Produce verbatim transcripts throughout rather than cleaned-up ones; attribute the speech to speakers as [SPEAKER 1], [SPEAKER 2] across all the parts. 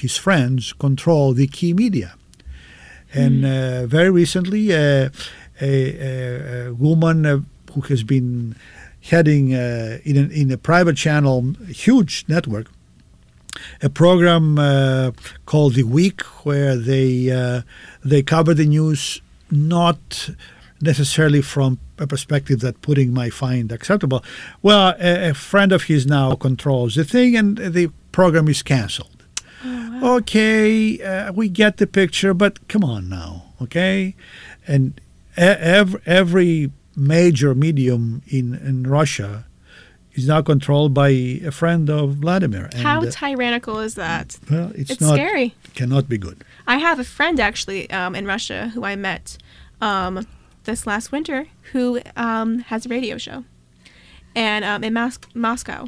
[SPEAKER 1] his friends control the key media. And uh, very recently, uh, a, a, a woman uh, who has been heading uh, in, a, in a private channel, huge network, a program uh, called The Week, where they uh, they cover the news not necessarily from a perspective that Putin might find acceptable. Well, a, a friend of his now controls the thing, and the program is canceled. Oh, wow. Okay, uh, we get the picture, but come on now, okay? And every, every major medium in, in Russia is now controlled by a friend of Vladimir. And,
[SPEAKER 2] How
[SPEAKER 1] uh,
[SPEAKER 2] tyrannical is that?
[SPEAKER 1] Well, it's,
[SPEAKER 2] it's
[SPEAKER 1] not,
[SPEAKER 2] scary.
[SPEAKER 1] Cannot be good.
[SPEAKER 2] I have a friend actually um, in Russia who I met um, this last winter who um, has a radio show and um, in Mos- Moscow.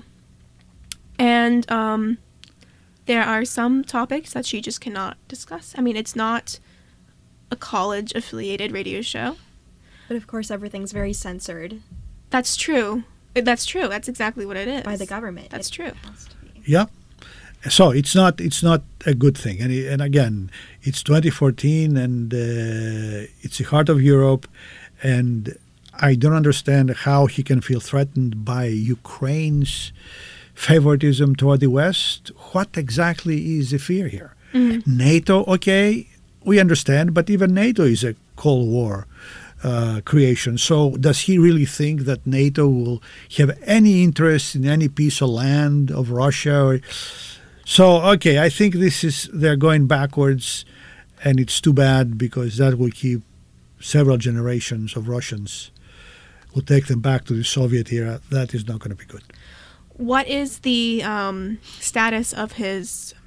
[SPEAKER 2] And um, there are some topics that she just cannot discuss. I mean, it's not a college-affiliated radio show.
[SPEAKER 3] But of course, everything's very censored.
[SPEAKER 2] That's true. That's true. That's exactly what it is.
[SPEAKER 3] By the government.
[SPEAKER 2] That's
[SPEAKER 3] it
[SPEAKER 2] true.
[SPEAKER 3] Has to be.
[SPEAKER 1] Yeah. So it's not it's not a good thing. And, and again, it's twenty fourteen and uh, it's the heart of Europe. And I don't understand how he can feel threatened by Ukraine's favoritism toward the West. What exactly is the fear here? Mm-hmm. NATO, okay, we understand, but even NATO is a Cold War Uh, creation. So does he really think that NATO will have any interest in any piece of land of Russia? Or, so, okay, I think this is, they're going backwards, and it's too bad because that will keep several generations of Russians, will take them back to the Soviet era. That is not going to be good.
[SPEAKER 2] What is the um, status of his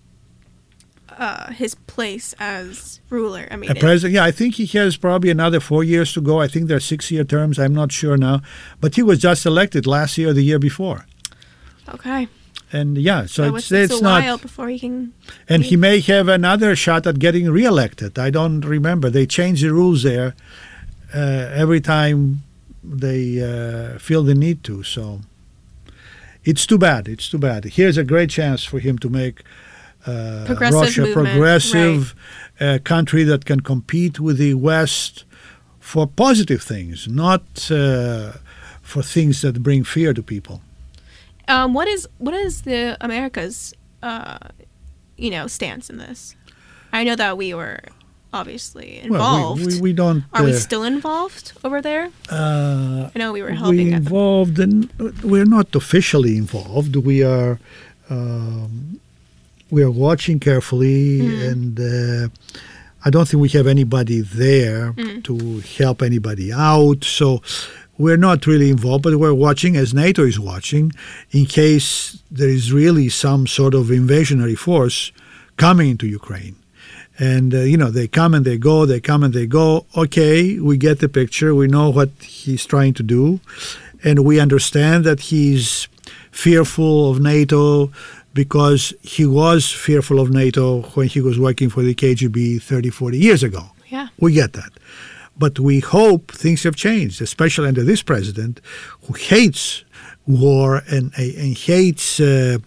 [SPEAKER 2] Uh, his place as ruler? I mean,
[SPEAKER 1] a president, yeah, I think he has probably another four years to go. I think they're six-year terms. I'm not sure now, but he was just elected last year or the year before.
[SPEAKER 2] Okay.
[SPEAKER 1] And yeah, so,
[SPEAKER 2] so
[SPEAKER 1] it's,
[SPEAKER 2] it's,
[SPEAKER 1] it's
[SPEAKER 2] a
[SPEAKER 1] not.
[SPEAKER 2] while before he can.
[SPEAKER 1] And
[SPEAKER 2] leave.
[SPEAKER 1] he may have another shot at getting reelected. I don't remember. They change the rules there uh, every time they uh, feel the need to. So it's too bad. It's too bad. Here's a great chance for him to make. Uh,
[SPEAKER 2] progressive
[SPEAKER 1] Russia,
[SPEAKER 2] movement,
[SPEAKER 1] progressive
[SPEAKER 2] right.
[SPEAKER 1] uh, country that can compete with the West for positive things, not uh, for things that bring fear to people.
[SPEAKER 2] Um, what is what is the America's, uh, you know, stance in this? I know that we were obviously involved.
[SPEAKER 1] Well, we, we, we don't.
[SPEAKER 2] Are
[SPEAKER 1] uh,
[SPEAKER 2] we still involved over there?
[SPEAKER 1] Uh,
[SPEAKER 2] I know we were helping.
[SPEAKER 1] We
[SPEAKER 2] at the
[SPEAKER 1] involved, and we're not officially involved. We are. Um, We are watching carefully, mm. and uh, I don't think we have anybody there mm. to help anybody out. So we're not really involved, but we're watching as NATO is watching in case there is really some sort of invasionary force coming into Ukraine. And, uh, you know, they come and they go, they come and they go. Okay, we get the picture. We know what he's trying to do. And we understand that he's fearful of NATO because he was fearful of NATO when he was working for the K G B thirty, forty years ago.
[SPEAKER 2] Yeah.
[SPEAKER 1] We get that. But we hope things have changed, especially under this president who hates war and, and hates uh,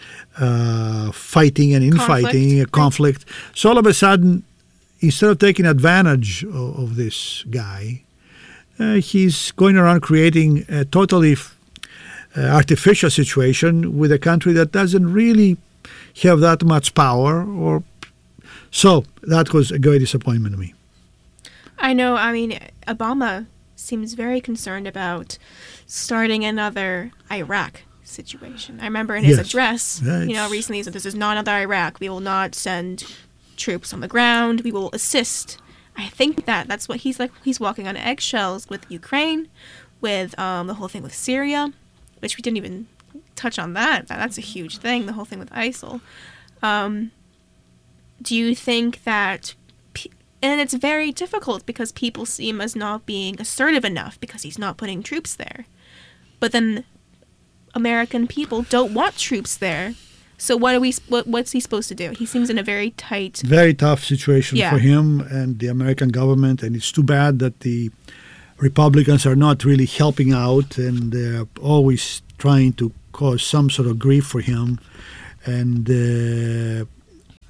[SPEAKER 1] uh, fighting and infighting, conflict. conflict. So all of a sudden, instead of taking advantage of, of this guy, uh, he's going around creating a totally Uh, artificial situation with a country that doesn't really have that much power, or so that was a great disappointment to me.
[SPEAKER 2] I know. I mean, Obama seems very concerned about starting another Iraq situation. I remember in his
[SPEAKER 1] yes.
[SPEAKER 2] address,
[SPEAKER 1] yeah,
[SPEAKER 2] you know, recently he said, "This is not another Iraq. We will not send troops on the ground. We will assist." I think that that's what he's like. He's walking on eggshells with Ukraine, with um, the whole thing with Syria. Which we didn't even touch on that. That's a huge thing, the whole thing with ISIL. Um, do you think that... Pe- and it's very difficult because people see him as not being assertive enough because he's not putting troops there. But then American people don't want troops there. So what are we? What, what's he supposed to do? He seems in a very tight...
[SPEAKER 1] Very tough situation
[SPEAKER 2] yeah.
[SPEAKER 1] for him and the American government. And it's too bad that the Republicans are not really helping out, and they're always trying to cause some sort of grief for him. And uh,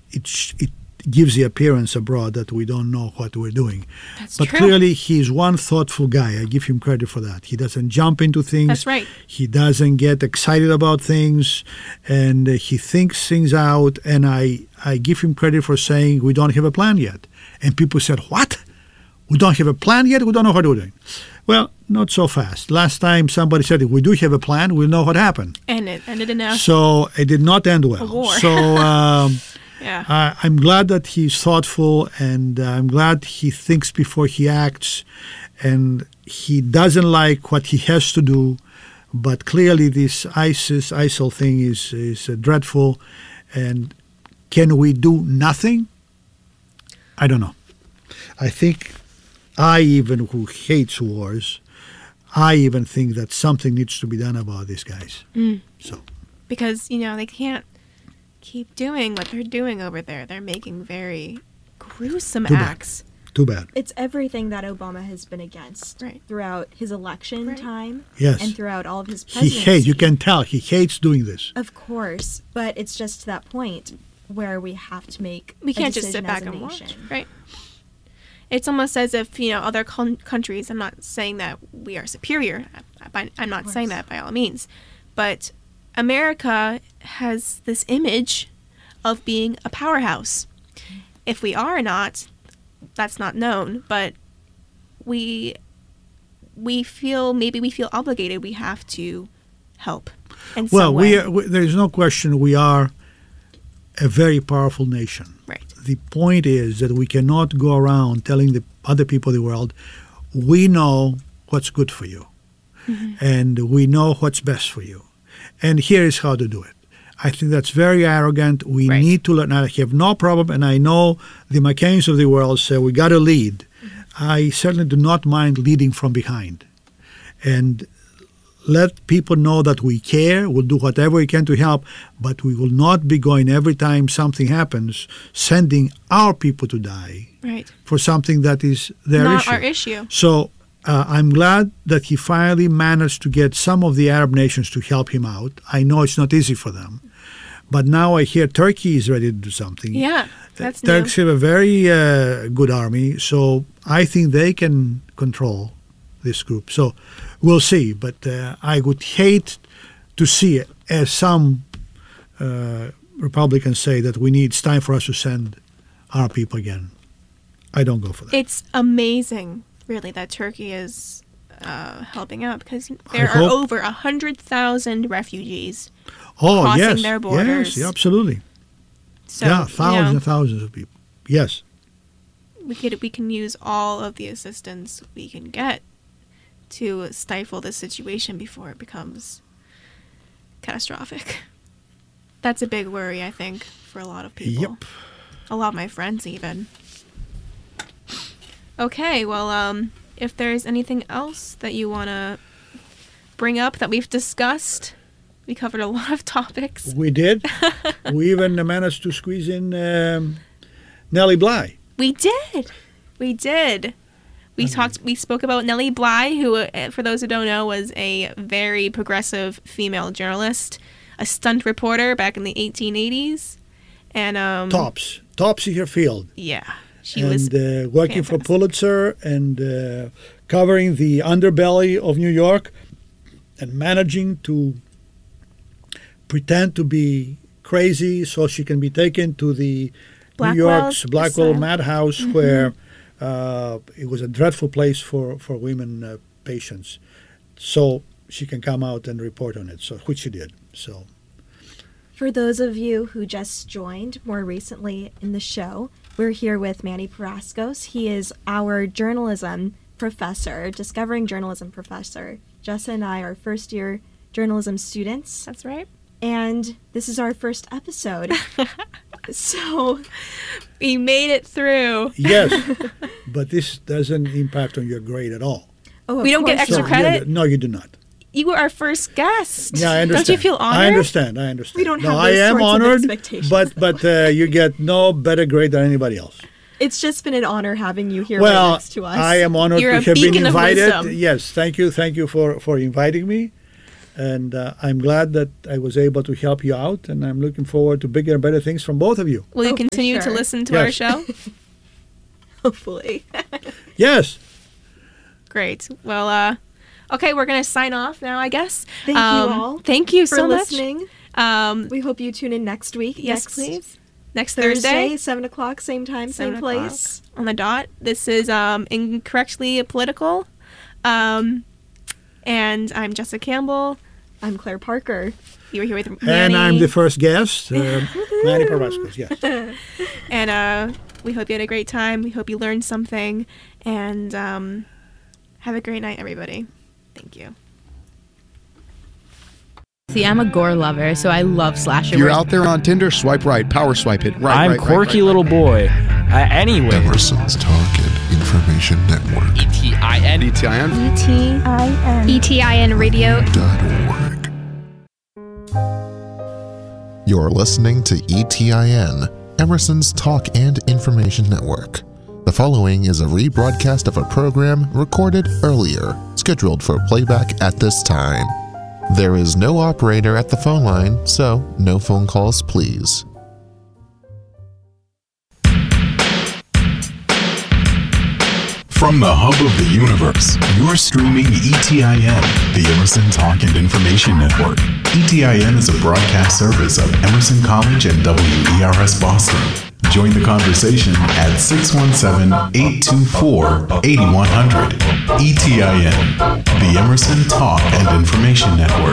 [SPEAKER 1] it sh- it gives the appearance abroad that we don't know what we're doing.
[SPEAKER 2] That's
[SPEAKER 1] but
[SPEAKER 2] true.
[SPEAKER 1] clearly, he's one thoughtful guy. I give him credit for that. He doesn't jump into things.
[SPEAKER 2] That's right.
[SPEAKER 1] He doesn't get excited about things, and uh, he thinks things out. And I, I give him credit for saying we don't have a plan yet. And people said, what? We don't have a plan yet? We don't know what we're doing. Well, not so fast. Last time somebody said, if we do have a plan, we'll know what happened.
[SPEAKER 2] And it ended in a
[SPEAKER 1] So it did not end well.
[SPEAKER 2] A war.
[SPEAKER 1] So um,
[SPEAKER 2] yeah.
[SPEAKER 1] I, I'm glad that he's thoughtful, and uh, I'm glad he thinks before he acts, and he doesn't like what he has to do. But clearly this ISIS, ISIL thing is, is uh, dreadful. And can we do nothing? I don't know. I think I even, who hates wars, I even think that something needs to be done about these guys.
[SPEAKER 2] Mm.
[SPEAKER 1] So
[SPEAKER 2] Because, you know, they can't keep doing what they're doing over there. They're making very gruesome
[SPEAKER 1] Too bad.
[SPEAKER 2] acts.
[SPEAKER 1] too bad.
[SPEAKER 3] It's everything that Obama has been against
[SPEAKER 2] Right.
[SPEAKER 3] throughout his election
[SPEAKER 2] Right.
[SPEAKER 3] time
[SPEAKER 1] Yes.
[SPEAKER 3] and throughout all of his
[SPEAKER 1] He
[SPEAKER 3] presidency.
[SPEAKER 1] hates, you can tell, he hates doing this.
[SPEAKER 3] Of course, but it's just to that point where we have to make
[SPEAKER 2] We
[SPEAKER 3] a
[SPEAKER 2] can't just sit
[SPEAKER 3] decision
[SPEAKER 2] back
[SPEAKER 3] as a
[SPEAKER 2] and watch,
[SPEAKER 3] nation.
[SPEAKER 2] right? It's almost as if, you know, other con- countries, I'm not saying that we are superior. I, I'm not saying
[SPEAKER 3] course.
[SPEAKER 2] that by all means. But America has this image of being a powerhouse. If we are or not, that's not known. But we we feel, maybe we feel obligated. We have to help in
[SPEAKER 1] Well,
[SPEAKER 2] some
[SPEAKER 1] we,
[SPEAKER 2] way.
[SPEAKER 1] are, we there is no question we are a very powerful nation.
[SPEAKER 2] Right.
[SPEAKER 1] The point is that we cannot go around telling the other people of the world, we know what's good for you,
[SPEAKER 2] Mm-hmm.
[SPEAKER 1] and we know what's best for you, and here is how to do it. I think that's very arrogant. We
[SPEAKER 2] Right.
[SPEAKER 1] need to learn. I have no problem, and I know the McCains of the world say we got to lead. I certainly do not mind leading from behind, and let people know that we care. We'll do whatever we can to help, but we will not be going every time something happens, sending our people to die
[SPEAKER 2] Right.
[SPEAKER 1] for something that is their
[SPEAKER 2] Not
[SPEAKER 1] issue.
[SPEAKER 2] our issue.
[SPEAKER 1] So uh, I'm glad that he finally managed to get some of the Arab nations to help him out. I know it's not easy for them, but now I hear Turkey is ready to do something.
[SPEAKER 2] Yeah, that's new.
[SPEAKER 1] Turks have a very uh, good army, so I think they can control this group. So we'll see, but uh, I would hate to see it as some uh, Republicans say that we need, it's time for us to send our people again. I don't go for that.
[SPEAKER 2] It's amazing, really, that Turkey is uh, helping out because there
[SPEAKER 1] I
[SPEAKER 2] are
[SPEAKER 1] hope-
[SPEAKER 2] over a hundred thousand refugees.
[SPEAKER 1] oh,
[SPEAKER 2] crossing
[SPEAKER 1] yes,
[SPEAKER 2] their borders.
[SPEAKER 1] yes, yeah, absolutely.
[SPEAKER 2] So
[SPEAKER 1] yeah,
[SPEAKER 2] you
[SPEAKER 1] thousands
[SPEAKER 2] know,
[SPEAKER 1] and thousands of people. Yes.
[SPEAKER 2] we could we can use all of the assistance we can get to stifle this situation before it becomes catastrophic. That's a big worry, I think, for a lot of people.
[SPEAKER 1] Yep.
[SPEAKER 2] A lot of my friends, even. Okay, well, um, if there's anything else that you want to bring up that we've discussed, we covered a lot of topics.
[SPEAKER 1] We did. We even managed to squeeze in um, Nellie Bly.
[SPEAKER 2] We did. We did. We talked. We spoke about Nellie Bly, who, uh, for those who don't know, was a very progressive female journalist, a stunt reporter back in the eighteen eighties, and um,
[SPEAKER 1] Tops. Tops in her field.
[SPEAKER 2] yeah, she
[SPEAKER 1] and
[SPEAKER 2] was
[SPEAKER 1] uh, working for
[SPEAKER 2] fantastic.
[SPEAKER 1] Pulitzer and uh, covering the underbelly of New York and managing to pretend to be crazy so she can be taken to the New York's
[SPEAKER 2] Blackwell's
[SPEAKER 1] Blackwell
[SPEAKER 2] asylum.
[SPEAKER 1] Madhouse, where uh, it was a dreadful place for, for women uh, patients. So she can come out and report on it, so which she did. So
[SPEAKER 3] For those of you who just joined more recently in the show, we're here with Manny Paraskos. He is our journalism professor, discovering journalism professor. Jessa and I are first year journalism students,
[SPEAKER 2] That's right.
[SPEAKER 3] and this is our first episode. So,
[SPEAKER 2] We made it through.
[SPEAKER 1] yes, but this doesn't impact on your grade at all.
[SPEAKER 3] oh, of
[SPEAKER 2] We don't get
[SPEAKER 3] course
[SPEAKER 2] extra
[SPEAKER 1] So,
[SPEAKER 3] not.
[SPEAKER 2] credit?
[SPEAKER 1] yeah, no, you do not.
[SPEAKER 2] You were our first guest.
[SPEAKER 1] Yeah, I understand.
[SPEAKER 2] Don't you feel honored?
[SPEAKER 1] I understand. I understand.
[SPEAKER 3] We don't
[SPEAKER 1] no,
[SPEAKER 3] have
[SPEAKER 1] I
[SPEAKER 3] those
[SPEAKER 1] am
[SPEAKER 3] sorts of
[SPEAKER 1] honored,
[SPEAKER 3] expectations.
[SPEAKER 1] but but uh, you get no better grade than anybody else.
[SPEAKER 3] It's just been an honor having you here
[SPEAKER 1] well,
[SPEAKER 3] right next to us.
[SPEAKER 1] I am honored
[SPEAKER 2] You're
[SPEAKER 1] to
[SPEAKER 2] a
[SPEAKER 1] have been
[SPEAKER 2] beacon of
[SPEAKER 1] invited.
[SPEAKER 2] wisdom.
[SPEAKER 1] Yes, thank you, thank you for for inviting me. And uh, I'm glad that I was able to help you out, and I'm looking forward to bigger and better things from both of you.
[SPEAKER 2] Will you
[SPEAKER 3] Oh, for
[SPEAKER 2] continue to
[SPEAKER 3] sure.
[SPEAKER 2] listen to
[SPEAKER 1] Yes.
[SPEAKER 2] our show?
[SPEAKER 3] Hopefully.
[SPEAKER 1] Yes.
[SPEAKER 2] Great. Well, uh, okay, we're going to sign off now, I guess.
[SPEAKER 3] Thank you
[SPEAKER 2] Um,
[SPEAKER 3] all
[SPEAKER 2] Thank you
[SPEAKER 3] for
[SPEAKER 2] so
[SPEAKER 3] listening.
[SPEAKER 2] much. Um,
[SPEAKER 3] We hope you tune in next week.
[SPEAKER 2] yes,
[SPEAKER 3] next
[SPEAKER 2] please. Next
[SPEAKER 3] Thursday,
[SPEAKER 2] Thursday,
[SPEAKER 3] seven o'clock, same time,
[SPEAKER 2] seven
[SPEAKER 3] same
[SPEAKER 2] o'clock
[SPEAKER 3] place.
[SPEAKER 2] on the dot. This is um, Incorrectly Political. Um, and I'm Jessica Campbell.
[SPEAKER 3] I'm Claire Parker.
[SPEAKER 2] You were here with
[SPEAKER 1] And
[SPEAKER 2] Manny.
[SPEAKER 1] I'm the first guest, uh, Manny Parascos. Yes.
[SPEAKER 2] And uh, we hope you had a great time. We hope you learned something. And um, have a great night, everybody. Thank you.
[SPEAKER 4] See, I'm a gore lover, so I love slasher.
[SPEAKER 5] If you're
[SPEAKER 4] movies.
[SPEAKER 5] out there on Tinder, swipe right, power swipe it. Right,
[SPEAKER 6] I'm
[SPEAKER 5] right, right,
[SPEAKER 6] quirky
[SPEAKER 5] right,
[SPEAKER 6] little boy. Uh, anyway,
[SPEAKER 7] Emerson's Talk and Information Network
[SPEAKER 5] E T I N. E T I N.
[SPEAKER 3] E T I N.
[SPEAKER 8] E T I N Radio.
[SPEAKER 7] dot org. You're listening to E T I N, Emerson's Talk and Information Network. The following is a rebroadcast of a program recorded earlier, scheduled for playback at this time. There is no operator at the phone line, so no phone calls, please.
[SPEAKER 9] From the hub of the universe, you're streaming E T I N, the Emerson Talk and Information Network. E T I N is a broadcast service of Emerson College and W E R S Boston. Join the conversation at six one seven, eight two four, eight one zero zero. E T I N, the Emerson Talk and Information Network.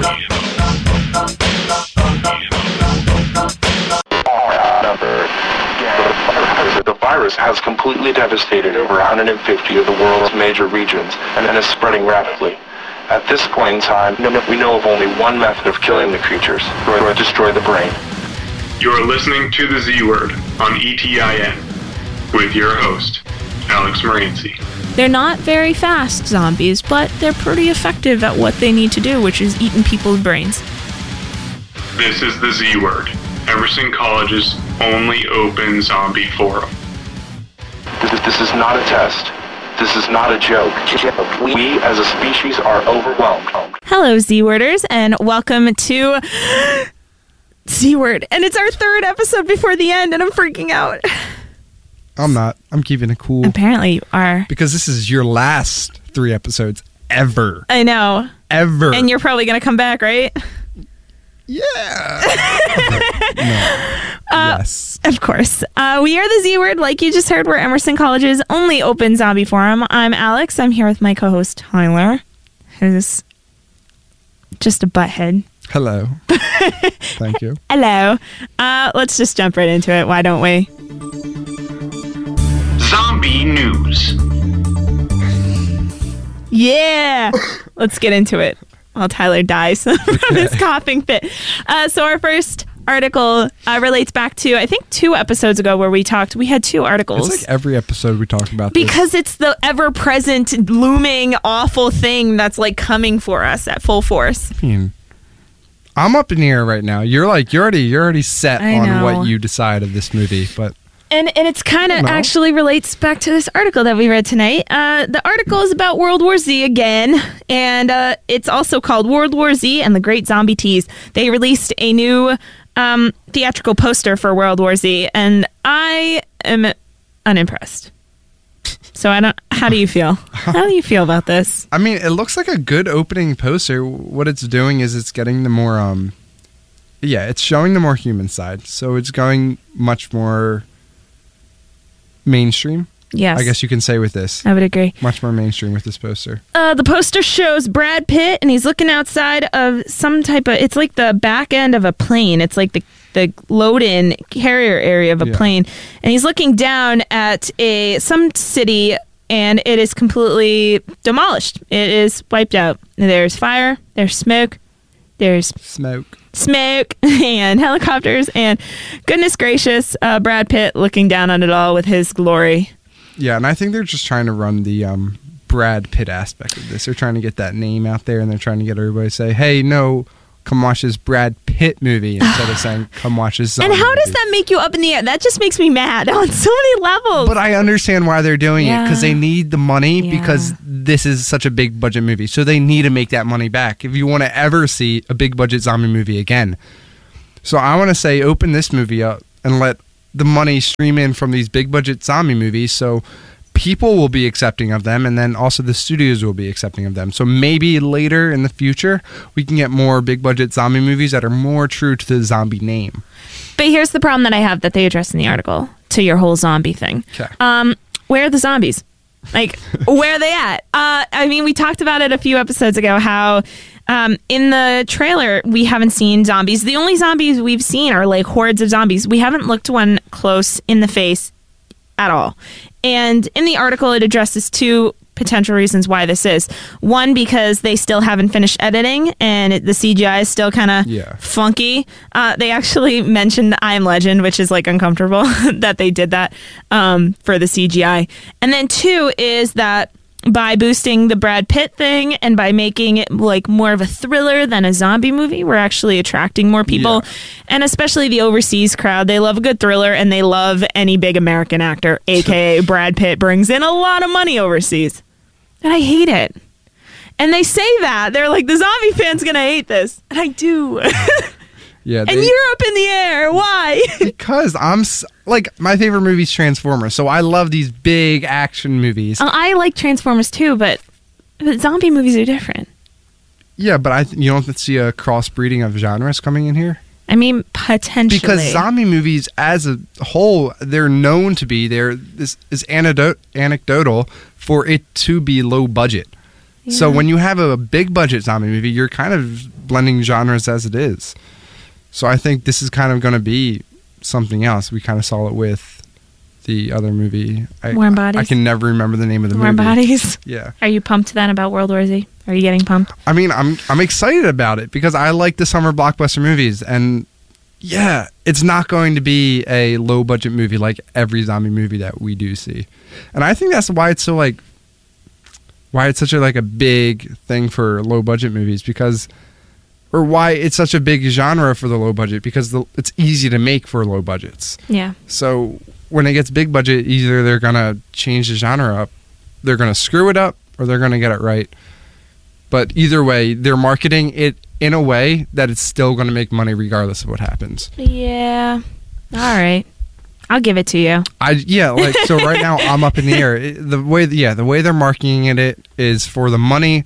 [SPEAKER 10] The virus has completely devastated over one hundred fifty of the world's major regions and is spreading rapidly. At this point in time, we know of only one method of killing the creatures, or destroy the brain.
[SPEAKER 11] You're listening to the Z Word on E T I N with your host, Alex Morency.
[SPEAKER 4] They're not very fast zombies, but they're pretty effective at what they need to do, which is eating people's brains.
[SPEAKER 11] This is the Z Word, Emerson College's only open zombie forum.
[SPEAKER 10] This is, this is not a test. This is not a joke. We, as a species, are overwhelmed.
[SPEAKER 4] Hello, Z-Worders, and welcome to Z-Word. And it's our third episode before the end, and I'm freaking out.
[SPEAKER 5] I'm not. I'm keeping it cool.
[SPEAKER 4] Apparently you are.
[SPEAKER 5] Because this is your last three episodes ever.
[SPEAKER 4] I know.
[SPEAKER 5] Ever.
[SPEAKER 4] And you're probably going to come back, right?
[SPEAKER 5] Yeah. No.
[SPEAKER 4] Uh,
[SPEAKER 5] Yes.
[SPEAKER 4] Of course. Uh, we are the Z-Word. Like you just heard, we're Emerson College's only open zombie forum. I'm Alex. I'm here with my co-host, Tyler, who's just a butthead.
[SPEAKER 5] Hello. Thank you.
[SPEAKER 4] Hello. Uh, let's just jump right into it. Why don't we?
[SPEAKER 11] Zombie news.
[SPEAKER 4] Yeah. Let's get into it while Tyler dies from his coughing fit. Uh, so our first article uh, relates back to, I think, two episodes ago where we talked. We had two articles.
[SPEAKER 5] It's like every episode we talk about this.
[SPEAKER 4] Because it's the ever-present, looming, awful thing that's like coming for us at full force.
[SPEAKER 5] I mean, I'm up in the air right now. You're like, you're already, you're already set
[SPEAKER 4] I
[SPEAKER 5] on
[SPEAKER 4] know.
[SPEAKER 5] what you decide of this movie, but
[SPEAKER 4] And and it's kind of
[SPEAKER 5] No.
[SPEAKER 4] actually relates back to this article that we read tonight. Uh, the article is about World War Z again, and uh, it's also called World War Z and the Great Zombie Tease. They released a new um, theatrical poster for World War Z, and I am unimpressed. So I don't. How do you feel? How do you feel about this?
[SPEAKER 5] I mean, it looks like a good opening poster. What it's doing is it's getting the more, um, yeah, it's showing the more human side. So it's going much more mainstream.
[SPEAKER 4] Yes,
[SPEAKER 5] I guess you can say with this.
[SPEAKER 4] I would agree.
[SPEAKER 5] Much more mainstream with this poster.
[SPEAKER 4] Uh, the poster shows Brad Pitt, and he's looking outside of some type of. It's like the back end of a plane. It's like the the load-in carrier area of a
[SPEAKER 5] Yeah.
[SPEAKER 4] plane, and he's looking down at a some city, and it is completely demolished. It is wiped out. There's fire. There's smoke. There's
[SPEAKER 5] Smoke.
[SPEAKER 4] smoke and helicopters, and goodness gracious, uh, Brad Pitt looking down on it all with his glory.
[SPEAKER 5] Yeah, and I think they're just trying to run the um, Brad Pitt aspect of this. They're trying to get that name out there, and they're trying to get everybody to say, hey, no, come watch this Brad Pitt movie instead of saying, come watch this zombie
[SPEAKER 4] And how does
[SPEAKER 5] movie.
[SPEAKER 4] that make you up in the air? That just makes me mad on so many levels.
[SPEAKER 5] But I understand why they're doing it, because
[SPEAKER 4] Yeah.
[SPEAKER 5] they need the money,
[SPEAKER 4] Yeah.
[SPEAKER 5] because this is such a big budget movie. So they need to make that money back if you want to ever see a big budget zombie movie again. So I want to say, open this movie up and let the money stream in from these big budget zombie movies, so people will be accepting of them, and then also the studios will be accepting of them. So maybe later in the future we can get more big budget zombie movies that are more true to the zombie name.
[SPEAKER 4] But here's the problem that I have that they address in the article to your whole zombie thing.
[SPEAKER 5] Okay.
[SPEAKER 4] Um, where are the zombies? Like, where are they at? Uh, I mean, we talked about it a few episodes ago, how um, in the trailer we haven't seen zombies. The only zombies we've seen are like hordes of zombies. We haven't looked one close in the face at all. And in the article, it addresses two potential reasons why this is. One, because they still haven't finished editing and it, the C G I is still kind of
[SPEAKER 5] Yeah.
[SPEAKER 4] funky. Uh, they actually mentioned I Am Legend, which is like uncomfortable that they did that um, for the C G I. And then two is that by boosting the Brad Pitt thing and by making it like more of a thriller than a zombie movie, we're actually attracting more people.
[SPEAKER 5] Yeah.
[SPEAKER 4] And especially the overseas crowd. They love a good thriller and they love any big American actor, aka Brad Pitt brings in a lot of money overseas. And I hate it. And they say that. They're like, the zombie fan's gonna hate this. And I do.
[SPEAKER 5] Yeah,
[SPEAKER 4] And
[SPEAKER 5] they-
[SPEAKER 4] you're up in the air. Why?
[SPEAKER 5] because I'm s- like, my favorite movie's Transformers, so I love these big action movies.
[SPEAKER 4] Uh, I like Transformers too, but, but zombie movies are different.
[SPEAKER 5] Yeah, but I th- you don't see a crossbreeding of genres coming in here?
[SPEAKER 4] I mean, potentially.
[SPEAKER 5] Because zombie movies as a whole, they're known to be, they're, this is anecdote, anecdotal for it to be low budget. So
[SPEAKER 4] Yeah.
[SPEAKER 5] when you have a big budget zombie movie, you're kind of blending genres as it is. So I think this is kind of going to be something else. We kind of saw it with the other movie. I,
[SPEAKER 4] Warm Bodies?
[SPEAKER 5] I can never remember the name of the
[SPEAKER 4] Warm
[SPEAKER 5] movie.
[SPEAKER 4] Bodies.
[SPEAKER 5] Yeah.
[SPEAKER 4] Are you pumped then about World War Z? Are you getting pumped?
[SPEAKER 5] I mean, I'm I'm excited about it because I like the summer blockbuster movies, and yeah, it's not going to be a low budget movie like every zombie movie that we do see, and I think that's why it's so like why it's such a like a big thing for low budget movies because, or why it's such a big genre for the low budget because the, it's easy to make for low budgets.
[SPEAKER 4] Yeah.
[SPEAKER 5] So when it gets big budget, either they're gonna change the genre up, they're gonna screw it up, or they're gonna get it right. But either way, they're marketing it in a way that it's still going to make money regardless of what happens.
[SPEAKER 4] Yeah. All right. I'll give it to you.
[SPEAKER 5] I yeah, like so right now I'm up in the air. It- the way yeah, the way they're marketing it is for the money,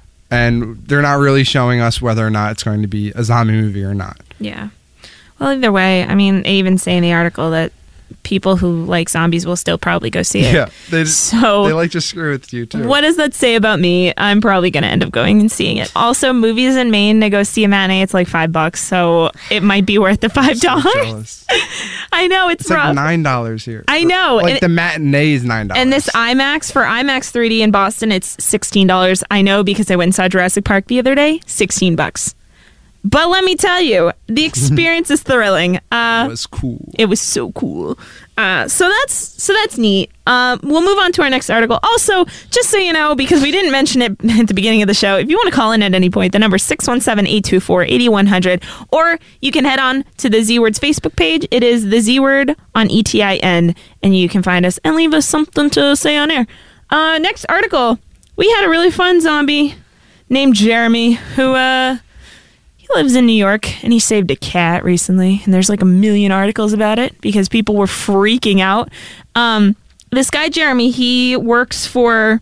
[SPEAKER 5] and they're not really showing us whether or not it's going to be a zombie movie or not.
[SPEAKER 4] Yeah. Well, either way, I mean, they even say in the article that people who like zombies will still probably go see it.
[SPEAKER 5] Yeah, they
[SPEAKER 4] So-
[SPEAKER 5] they like to screw with you too.
[SPEAKER 4] What does that say about me? I'm probably going to end up going and seeing it. Also, movies in Maine to go see a matinee, it's like five bucks, so it might be worth the five dollars.
[SPEAKER 5] Jealous.
[SPEAKER 4] I know it's,
[SPEAKER 5] It's
[SPEAKER 4] rough.
[SPEAKER 5] like nine dollars here.
[SPEAKER 4] I know,
[SPEAKER 5] Like
[SPEAKER 4] and-
[SPEAKER 5] the matinee is nine dollars.
[SPEAKER 4] And this IMAX for IMAX three D in Boston, it's sixteen dollars. I know because I went and saw Jurassic Park the other day. Sixteen bucks. But let me tell you, the experience is thrilling. Uh,
[SPEAKER 5] was cool.
[SPEAKER 4] It was so cool. Uh, so that's so that's neat. Uh, we'll move on to our next article. Also, just so you know, because we didn't mention it at the beginning of the show, if you want to call in at any point, the number is six one seven, eight two four, eight one zero zero, or you can head on to the Z Word's Facebook page. It is the Z Word on E T I N, and you can find us and leave us something to say on air. Uh, next article, we had a really fun zombie named Jeremy who uh, he lives in New York, and he saved a cat recently, and there's like a million articles about it because people were freaking out. Um, this guy Jeremy, he works for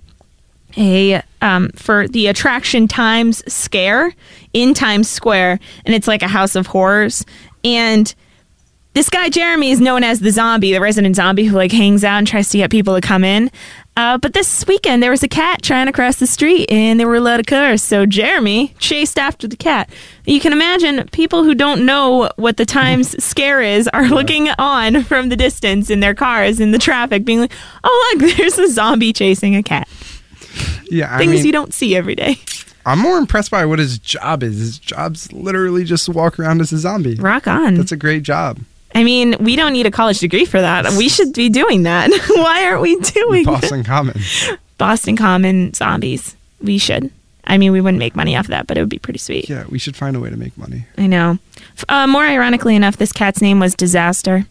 [SPEAKER 4] a um, for the attraction Times Scare in Times Square, and it's like a house of horrors. And this guy Jeremy is known as the zombie, the resident zombie who like hangs out and tries to get people to come in. Uh, but this weekend there was a cat trying to cross the street, and there were a lot of cars. So Jeremy chased after the cat. You can imagine people who don't know what the Times Scare is are looking on from the distance in their cars in the traffic, being like, "Oh look, there's a zombie chasing a cat."
[SPEAKER 5] Yeah, I
[SPEAKER 4] Things
[SPEAKER 5] mean,
[SPEAKER 4] you don't see every day.
[SPEAKER 5] I'm more impressed by what his job is. His job's literally just to walk around as a zombie.
[SPEAKER 4] Rock on.
[SPEAKER 5] That's a great job.
[SPEAKER 4] I mean, we don't need a college degree for that. We should be doing that. Why aren't we doing
[SPEAKER 5] Boston
[SPEAKER 4] it?
[SPEAKER 5] Common.
[SPEAKER 4] Boston Common zombies. We should. I mean, we wouldn't make money off of that, but it would be pretty sweet.
[SPEAKER 5] Yeah, we should find a way to make money.
[SPEAKER 4] I know. Uh, more ironically enough, this cat's name was Disaster.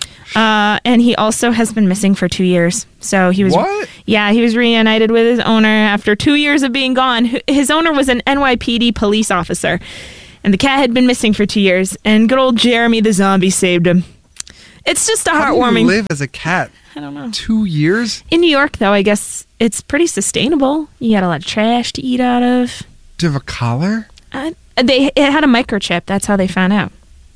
[SPEAKER 4] uh, and he also has been missing for two years. So he was,
[SPEAKER 5] What?
[SPEAKER 4] yeah, he was reunited with his owner after two years of being gone. His owner was an N Y P D police officer, and the cat had been missing for two years. And good old Jeremy the zombie saved him. It's just a
[SPEAKER 5] How do
[SPEAKER 4] heartwarming.
[SPEAKER 5] you live as a cat?
[SPEAKER 4] I don't know.
[SPEAKER 5] Two years?
[SPEAKER 4] In New York, though, I guess it's pretty sustainable. You got a lot of trash to eat out of.
[SPEAKER 5] Do you have a collar?
[SPEAKER 4] Uh, they it had a microchip. That's how they found out.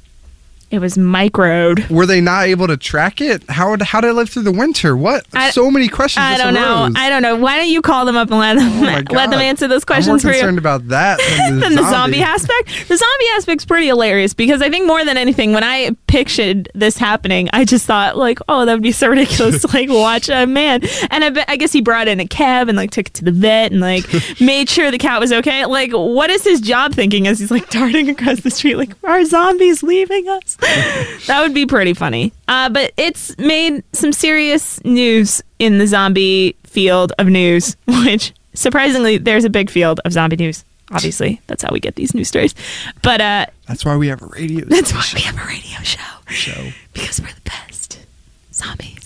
[SPEAKER 4] It was microed.
[SPEAKER 5] Were they not able to track it? How how did it live through the winter? What?
[SPEAKER 4] I-
[SPEAKER 5] so many questions.
[SPEAKER 4] I
[SPEAKER 5] just
[SPEAKER 4] don't know.
[SPEAKER 5] arose.
[SPEAKER 4] I don't know. Why don't you call them up and let them
[SPEAKER 5] Oh my
[SPEAKER 4] let
[SPEAKER 5] God.
[SPEAKER 4] them answer those
[SPEAKER 5] I'm
[SPEAKER 4] questions
[SPEAKER 5] more
[SPEAKER 4] for you?
[SPEAKER 5] concerned about that than the,
[SPEAKER 4] than the zombie
[SPEAKER 5] zombie
[SPEAKER 4] aspect. The zombie aspect's pretty hilarious because I think more than anything, when I pictured this happening, I just thought like, oh, that would be so ridiculous to like watch a man. And I, bet, I guess he brought in a cab and like took it to the vet and like made sure the cat was okay. Like, what is his job thinking as he's like darting across the street? Like, are zombies leaving us? That would be pretty funny. Uh, but it's made some serious news in the zombie field of news, which surprisingly, there's a big field of zombie news. Obviously, that's how we get these news stories. But uh,
[SPEAKER 5] That's why we have a radio.
[SPEAKER 4] that's why
[SPEAKER 5] station.
[SPEAKER 4] we have a radio show.
[SPEAKER 5] Show.
[SPEAKER 4] Because we're the best. Zombies.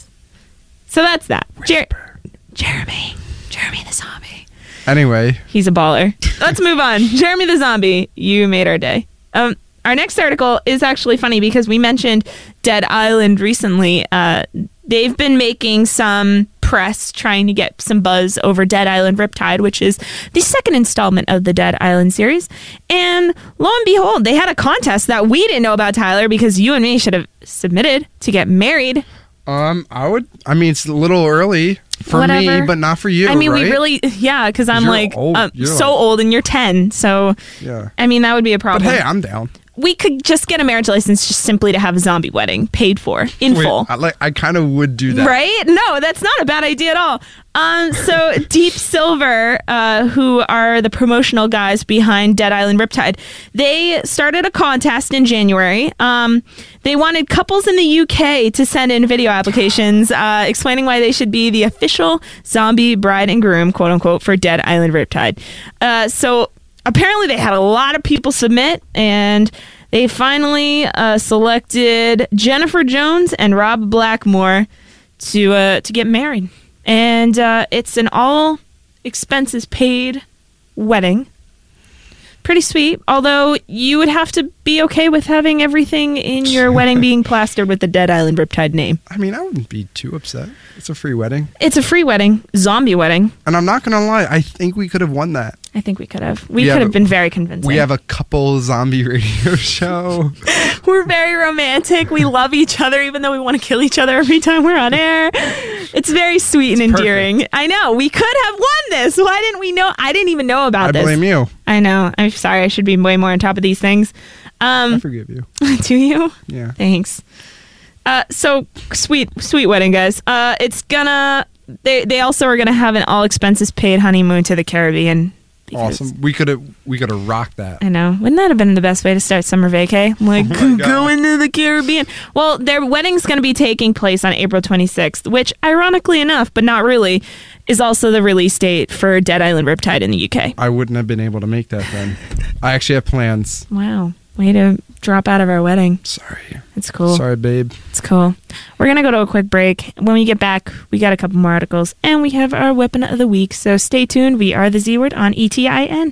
[SPEAKER 4] So that's that. Jer- Jeremy. Jeremy the zombie.
[SPEAKER 5] Anyway,
[SPEAKER 4] He's a baller. Let's move on. Jeremy the zombie, you made our day. Um, our next article is actually funny because we mentioned Dead Island recently. Uh, they've been making some press trying to get some buzz over Dead Island Riptide, which is the second installment of the Dead Island series. And lo and behold, they had a contest that we didn't know about, Tyler, because you and me should have submitted to get married.
[SPEAKER 5] um, I would. I mean, it's a little early for
[SPEAKER 4] Whatever.
[SPEAKER 5] me, but not for you.
[SPEAKER 4] I mean,
[SPEAKER 5] right?
[SPEAKER 4] we really, yeah, because I'm
[SPEAKER 5] You're
[SPEAKER 4] like
[SPEAKER 5] old.
[SPEAKER 4] uh,
[SPEAKER 5] You're
[SPEAKER 4] so
[SPEAKER 5] like-
[SPEAKER 4] old and you're ten. So,
[SPEAKER 5] Yeah.
[SPEAKER 4] I mean, that would be a
[SPEAKER 5] But
[SPEAKER 4] problem.
[SPEAKER 5] hey, I'm down.
[SPEAKER 4] We could just get a marriage license just simply to have a zombie wedding paid for in
[SPEAKER 5] Wait,
[SPEAKER 4] full.
[SPEAKER 5] I, like, I kind of would do that.
[SPEAKER 4] Right? No, that's not a bad idea at all. Um, so Deep Silver, uh, who are the promotional guys behind Dead Island Riptide, they started a contest in January. Um, they wanted couples in the U K to send in video applications uh, explaining why they should be the official zombie bride and groom, quote unquote, for Dead Island Riptide. Uh, so apparently they had a lot of people submit, and they finally uh, selected Jennifer Jones and Rob Blackmore to uh, to get married. And uh, it's an all expenses paid wedding. Pretty sweet, although you would have to be okay with having everything in your wedding being plastered with the Dead Island Riptide name.
[SPEAKER 5] I mean, I wouldn't be too upset. It's a free wedding.
[SPEAKER 4] It's a free wedding, zombie wedding.
[SPEAKER 5] And I'm not going to lie, I think we could have won that.
[SPEAKER 4] I think we could have. We,
[SPEAKER 5] We
[SPEAKER 4] could
[SPEAKER 5] have
[SPEAKER 4] have
[SPEAKER 5] a-
[SPEAKER 4] been very convincing.
[SPEAKER 5] We have a couple zombie radio show.
[SPEAKER 4] We're very romantic. We love each other, even though we want to kill each other every time we're on air. It's very sweet and
[SPEAKER 5] It's
[SPEAKER 4] endearing. I know. We could have won this. Why didn't we know? I didn't even know about
[SPEAKER 5] I
[SPEAKER 4] this.
[SPEAKER 5] blame you.
[SPEAKER 4] I know. I'm sorry. I should be way more on top of these things.
[SPEAKER 5] I
[SPEAKER 4] Um,
[SPEAKER 5] forgive you.
[SPEAKER 4] do you?
[SPEAKER 5] Yeah.
[SPEAKER 4] Thanks. Uh, so sweet, sweet wedding, guys. Uh, it's gonna. They they also are gonna have an all expenses paid honeymoon to the Caribbean. because-
[SPEAKER 5] Awesome. We could have we could have rocked that.
[SPEAKER 4] I know. Wouldn't that have been the best way to start summer vacay? I'm like,
[SPEAKER 5] Oh my God.
[SPEAKER 4] going to the Caribbean. Well, their wedding's going to be taking place on April twenty-sixth, which, ironically enough, but not really, is also the release date for Dead Island Riptide in the U K.
[SPEAKER 5] I wouldn't have been able to make that then. I actually have plans.
[SPEAKER 4] Wow. Way to drop out of our wedding.
[SPEAKER 5] Sorry.
[SPEAKER 4] It's cool.
[SPEAKER 5] Sorry, babe.
[SPEAKER 4] It's cool. We're going to go to a quick break. When we get back, we got a couple more articles, and we have our weapon of the week. So stay tuned. We are the Z Word on E T I N.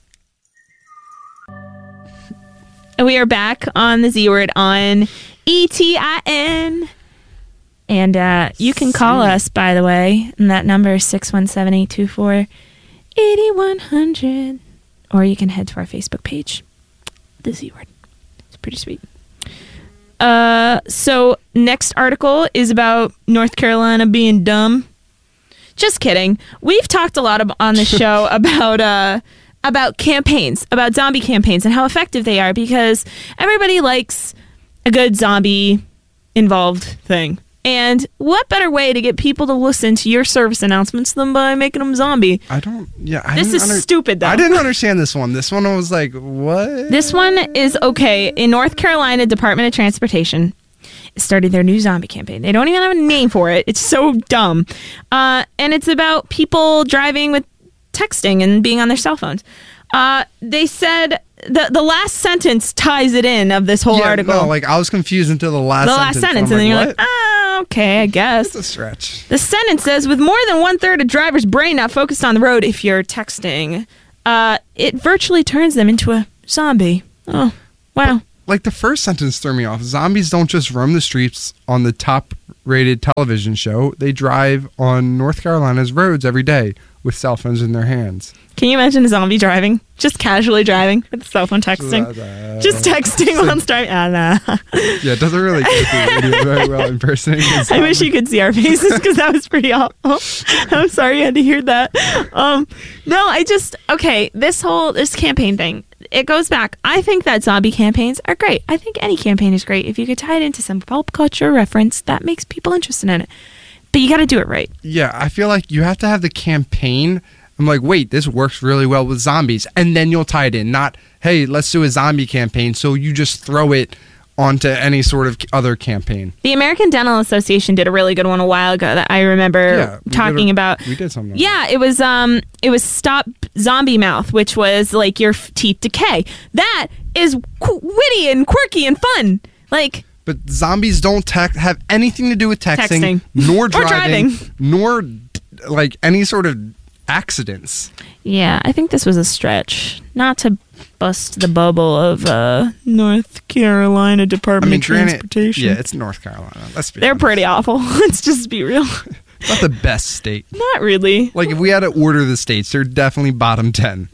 [SPEAKER 4] We are back on the Z Word on E T I N. And uh, you can call us, by the way, and that number is six one seven, eight two four, eight one zero zero. Or you can head to our Facebook page, the Z Word. It's pretty sweet. Uh, so next article is about North Carolina being dumb. Just kidding. We've talked a lot ab- on the show about uh, about campaigns, about zombie campaigns, and how effective they are, because everybody likes a good zombie involved thing. And what better way to get people to listen to your service announcements than by making them zombie?
[SPEAKER 5] I don't. Yeah. I
[SPEAKER 4] This
[SPEAKER 5] didn't
[SPEAKER 4] is stupid, though.
[SPEAKER 5] I didn't understand this one. This one was like, what?
[SPEAKER 4] This one is okay. In North Carolina, Department of Transportation started their new zombie campaign. They don't even have a name for it. It's so dumb. Uh, and it's about people driving with texting and being on their cell phones. Uh, they said the the last sentence ties it in of this whole
[SPEAKER 5] yeah,
[SPEAKER 4] article.
[SPEAKER 5] No, like I was confused until the last
[SPEAKER 4] the
[SPEAKER 5] sentence.
[SPEAKER 4] last sentence,
[SPEAKER 5] and,
[SPEAKER 4] and then you're
[SPEAKER 5] like,
[SPEAKER 4] like, oh, okay, I guess.
[SPEAKER 5] It's a stretch.
[SPEAKER 4] The sentence says, with more than one third of drivers' brain not focused on the road if you're texting, uh, it virtually turns them into a zombie. Oh, wow.
[SPEAKER 5] But, like the first sentence threw me off. Zombies don't just roam the streets on the top-rated television show. They drive on North Carolina's roads every day with cell phones in their hands.
[SPEAKER 4] Can you imagine a zombie driving? Just casually driving with a cell phone texting?
[SPEAKER 5] Uh,
[SPEAKER 4] just texting while driving? Ah, nah.
[SPEAKER 5] Yeah, it doesn't really go through radio very well impersonating a
[SPEAKER 4] I
[SPEAKER 5] zombie.
[SPEAKER 4] wish you could see our faces because that was pretty awful. I'm sorry you had to hear that. Um, no, I just, okay, this whole, this campaign thing, it goes back. I think that zombie campaigns are great. I think any campaign is great. If you could tie it into some pulp culture reference, that makes people interested in it. But you got to do it right.
[SPEAKER 5] Yeah, I feel like you have to have the campaign. I'm like, wait, this works really well with zombies. And then you'll tie it in. Not, hey, let's do a zombie campaign. So you just throw it onto any sort of other campaign.
[SPEAKER 4] The American Dental Association did a really good one a while ago that I remember
[SPEAKER 5] Yeah, we
[SPEAKER 4] talking
[SPEAKER 5] did a-
[SPEAKER 4] about.
[SPEAKER 5] we did something like
[SPEAKER 4] Yeah, it was um, it was Stop Zombie Mouth, which was like your f- teeth decay. That is qu- witty and quirky and fun. Like,
[SPEAKER 5] But zombies don't text have anything to do with texting,
[SPEAKER 4] Texting.
[SPEAKER 5] nor
[SPEAKER 4] Or
[SPEAKER 5] driving,
[SPEAKER 4] driving.
[SPEAKER 5] nor like any sort of accidents.
[SPEAKER 4] yeah, I think this was a stretch. Not to bust the bubble of uh, North Carolina
[SPEAKER 5] I
[SPEAKER 4] Department
[SPEAKER 5] mean,
[SPEAKER 4] of
[SPEAKER 5] granted,
[SPEAKER 4] Transportation.
[SPEAKER 5] yeah, it's North Carolina. Let's be
[SPEAKER 4] They're
[SPEAKER 5] honest.
[SPEAKER 4] pretty awful. Let's just be real.
[SPEAKER 5] It's not the best state.
[SPEAKER 4] Not really.
[SPEAKER 5] Like if we had to order the states, they're definitely bottom ten.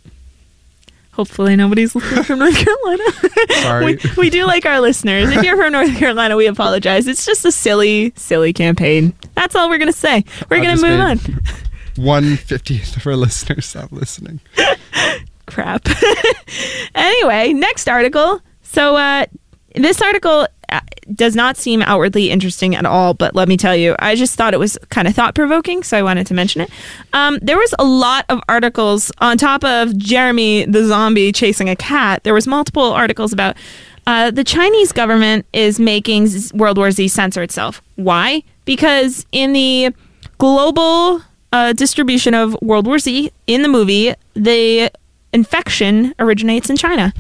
[SPEAKER 4] Hopefully nobody's listening from North Carolina.
[SPEAKER 5] Sorry.
[SPEAKER 4] we, we do like our listeners. If you're from North Carolina, we apologize. It's just a silly, silly campaign. That's all we're going to say. We're
[SPEAKER 5] I
[SPEAKER 4] going
[SPEAKER 5] just
[SPEAKER 4] to move
[SPEAKER 5] made
[SPEAKER 4] on.
[SPEAKER 5] One fiftieth of our listeners stop listening.
[SPEAKER 4] Crap. Anyway, next article. So uh, this article uh, does not seem outwardly interesting at all, but let me tell you, I just thought it was kind of thought-provoking, so I wanted to mention it. Um, there was a lot of articles on top of Jeremy the zombie chasing a cat. There was multiple articles about uh, the Chinese government is making Z- World War Z censor itself. Why? Because in the global uh, distribution of World War Z in the movie, the infection originates in China.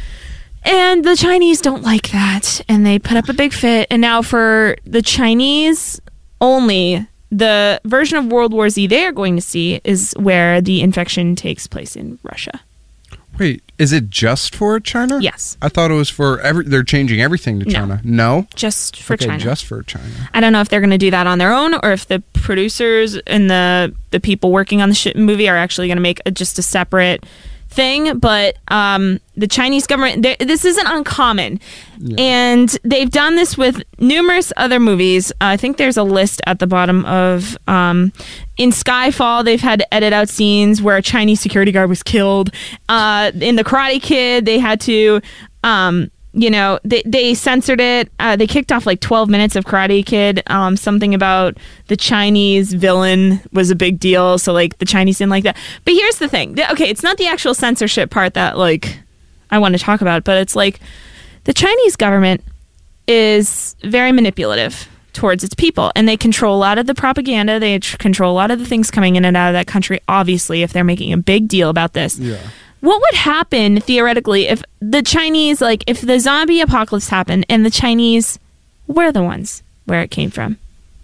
[SPEAKER 4] And the Chinese don't like that. And they put up a big fit. And now for the Chinese only, the version of World War Z they are going to see is where the infection takes place in Russia.
[SPEAKER 5] Wait, is it just for China?
[SPEAKER 4] Yes.
[SPEAKER 5] I thought it was for every. They're changing everything to
[SPEAKER 4] No.
[SPEAKER 5] China. No,
[SPEAKER 4] Just for
[SPEAKER 5] okay,
[SPEAKER 4] China.
[SPEAKER 5] just for China.
[SPEAKER 4] I don't know if they're going to do that on their own or if the producers and the the people working on the shit movie are actually going to make a, just a separate thing. But um, the Chinese government, they- this isn't uncommon. And they've done this with numerous other movies. I think there's a list at the bottom of... Um, in Skyfall, they've had to edit out scenes where a Chinese security guard was killed. Uh, in The Karate Kid, they had to... Um, you know, they they censored it. Uh, they kicked off like twelve minutes of Karate Kid. Um, something about the Chinese villain was a big deal. So like the Chinese didn't like that. But here's the thing. The- Okay, it's not the actual censorship part that like I want to talk about, but it's like the Chinese government is very manipulative towards its people, and they control a lot of the propaganda. They tr- control a lot of the things coming in and out of that country. Obviously, if they're making a big deal about this.
[SPEAKER 5] Yeah.
[SPEAKER 4] What would happen theoretically if the Chinese, like, if the zombie apocalypse happened and the Chinese were the ones where it came from?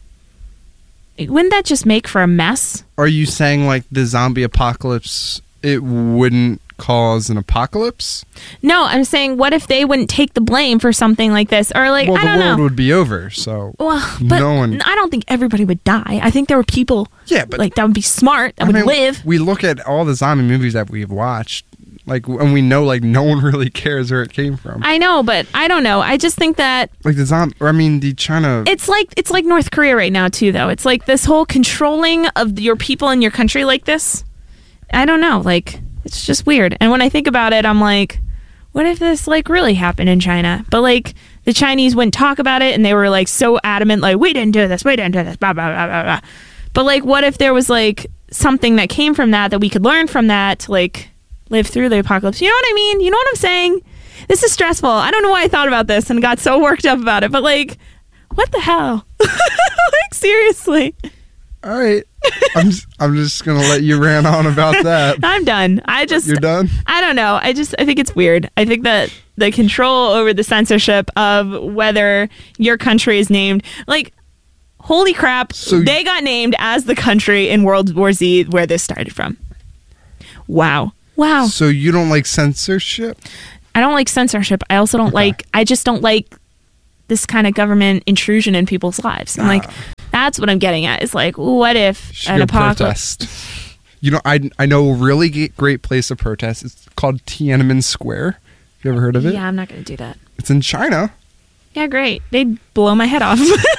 [SPEAKER 4] Wouldn't that just make for a mess?
[SPEAKER 5] Are you saying like the zombie apocalypse? It wouldn't cause an apocalypse?
[SPEAKER 4] No, I'm saying, what if they wouldn't take the blame for something like this? Or, like,
[SPEAKER 5] well,
[SPEAKER 4] I
[SPEAKER 5] the
[SPEAKER 4] don't
[SPEAKER 5] world
[SPEAKER 4] know.
[SPEAKER 5] would be over. So
[SPEAKER 4] Well, but
[SPEAKER 5] no one.
[SPEAKER 4] I don't think everybody would die. I think there were people
[SPEAKER 5] Yeah, but
[SPEAKER 4] like that would be smart, that
[SPEAKER 5] I
[SPEAKER 4] would
[SPEAKER 5] mean,
[SPEAKER 4] live.
[SPEAKER 5] We look at all the zombie movies that we've watched, like, and we know like no one really cares where it came from.
[SPEAKER 4] I know, but I don't know. I just think that
[SPEAKER 5] Like the zombie, or I mean, the China.
[SPEAKER 4] it's like it's like North Korea right now too, though. It's like this whole controlling of your people in your country like this. I don't know. Like, it's just weird. And when I think about it, I'm like, what if this like really happened in China? But like the Chinese wouldn't talk about it, and they were like so adamant, like, we didn't do this, we didn't do this, blah blah blah blah blah. But like, what if there was like something that came from that that we could learn from that to like live through the apocalypse? You know what I mean? You know what I'm saying? This is stressful. I don't know why I thought about this and got so worked up about it, but like, what the hell? Like, seriously.
[SPEAKER 5] All right. I'm just, I'm just going to let you rant on about that.
[SPEAKER 4] I'm done. I just
[SPEAKER 5] You're done?
[SPEAKER 4] I don't know. I just I think it's weird. I think that the control over the censorship of whether your country is named, like, holy crap,
[SPEAKER 5] So-
[SPEAKER 4] they got named as the country in World War Z where this started from. Wow. Wow.
[SPEAKER 5] So you don't like censorship?
[SPEAKER 4] I don't like censorship. I also don't
[SPEAKER 5] Okay.
[SPEAKER 4] like, I just don't like this kind of government intrusion in people's lives. And, like, that's what I'm getting at. It's like, what if
[SPEAKER 5] Should
[SPEAKER 4] an
[SPEAKER 5] go
[SPEAKER 4] apocalypse...
[SPEAKER 5] protest. You know, I, I know a really g- great place to protest. It's called Tiananmen Square. You ever heard of it?
[SPEAKER 4] Yeah, I'm not going to do that.
[SPEAKER 5] It's in China.
[SPEAKER 4] Yeah, great. They'd blow my head off.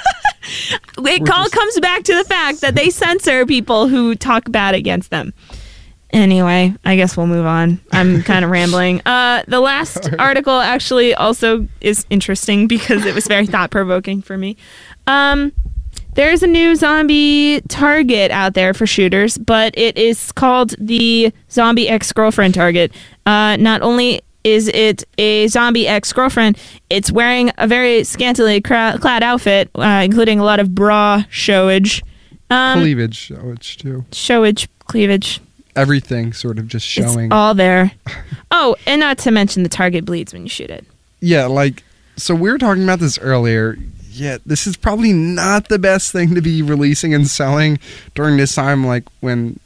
[SPEAKER 4] It all comes back to the fact that they censor people who talk bad against them. Anyway, I guess we'll move on. I'm kind of rambling. Uh, the last article actually also is interesting because it was very thought-provoking for me. Um, there's a new zombie target out there for shooters, but it is called the Zombie Ex-Girlfriend target. Uh, not only is it a zombie ex-girlfriend, it's wearing a very scantily cra- clad outfit, uh, including a lot of bra showage. Um,
[SPEAKER 5] Cleavage, oh, it's too.
[SPEAKER 4] Showage, cleavage.
[SPEAKER 5] Everything sort of just showing.
[SPEAKER 4] It's all there. Oh, and not to mention the target bleeds when you shoot it.
[SPEAKER 5] Yeah, like, so we were talking about this earlier. Yeah, this is probably not the best thing to be releasing and selling during this time, like when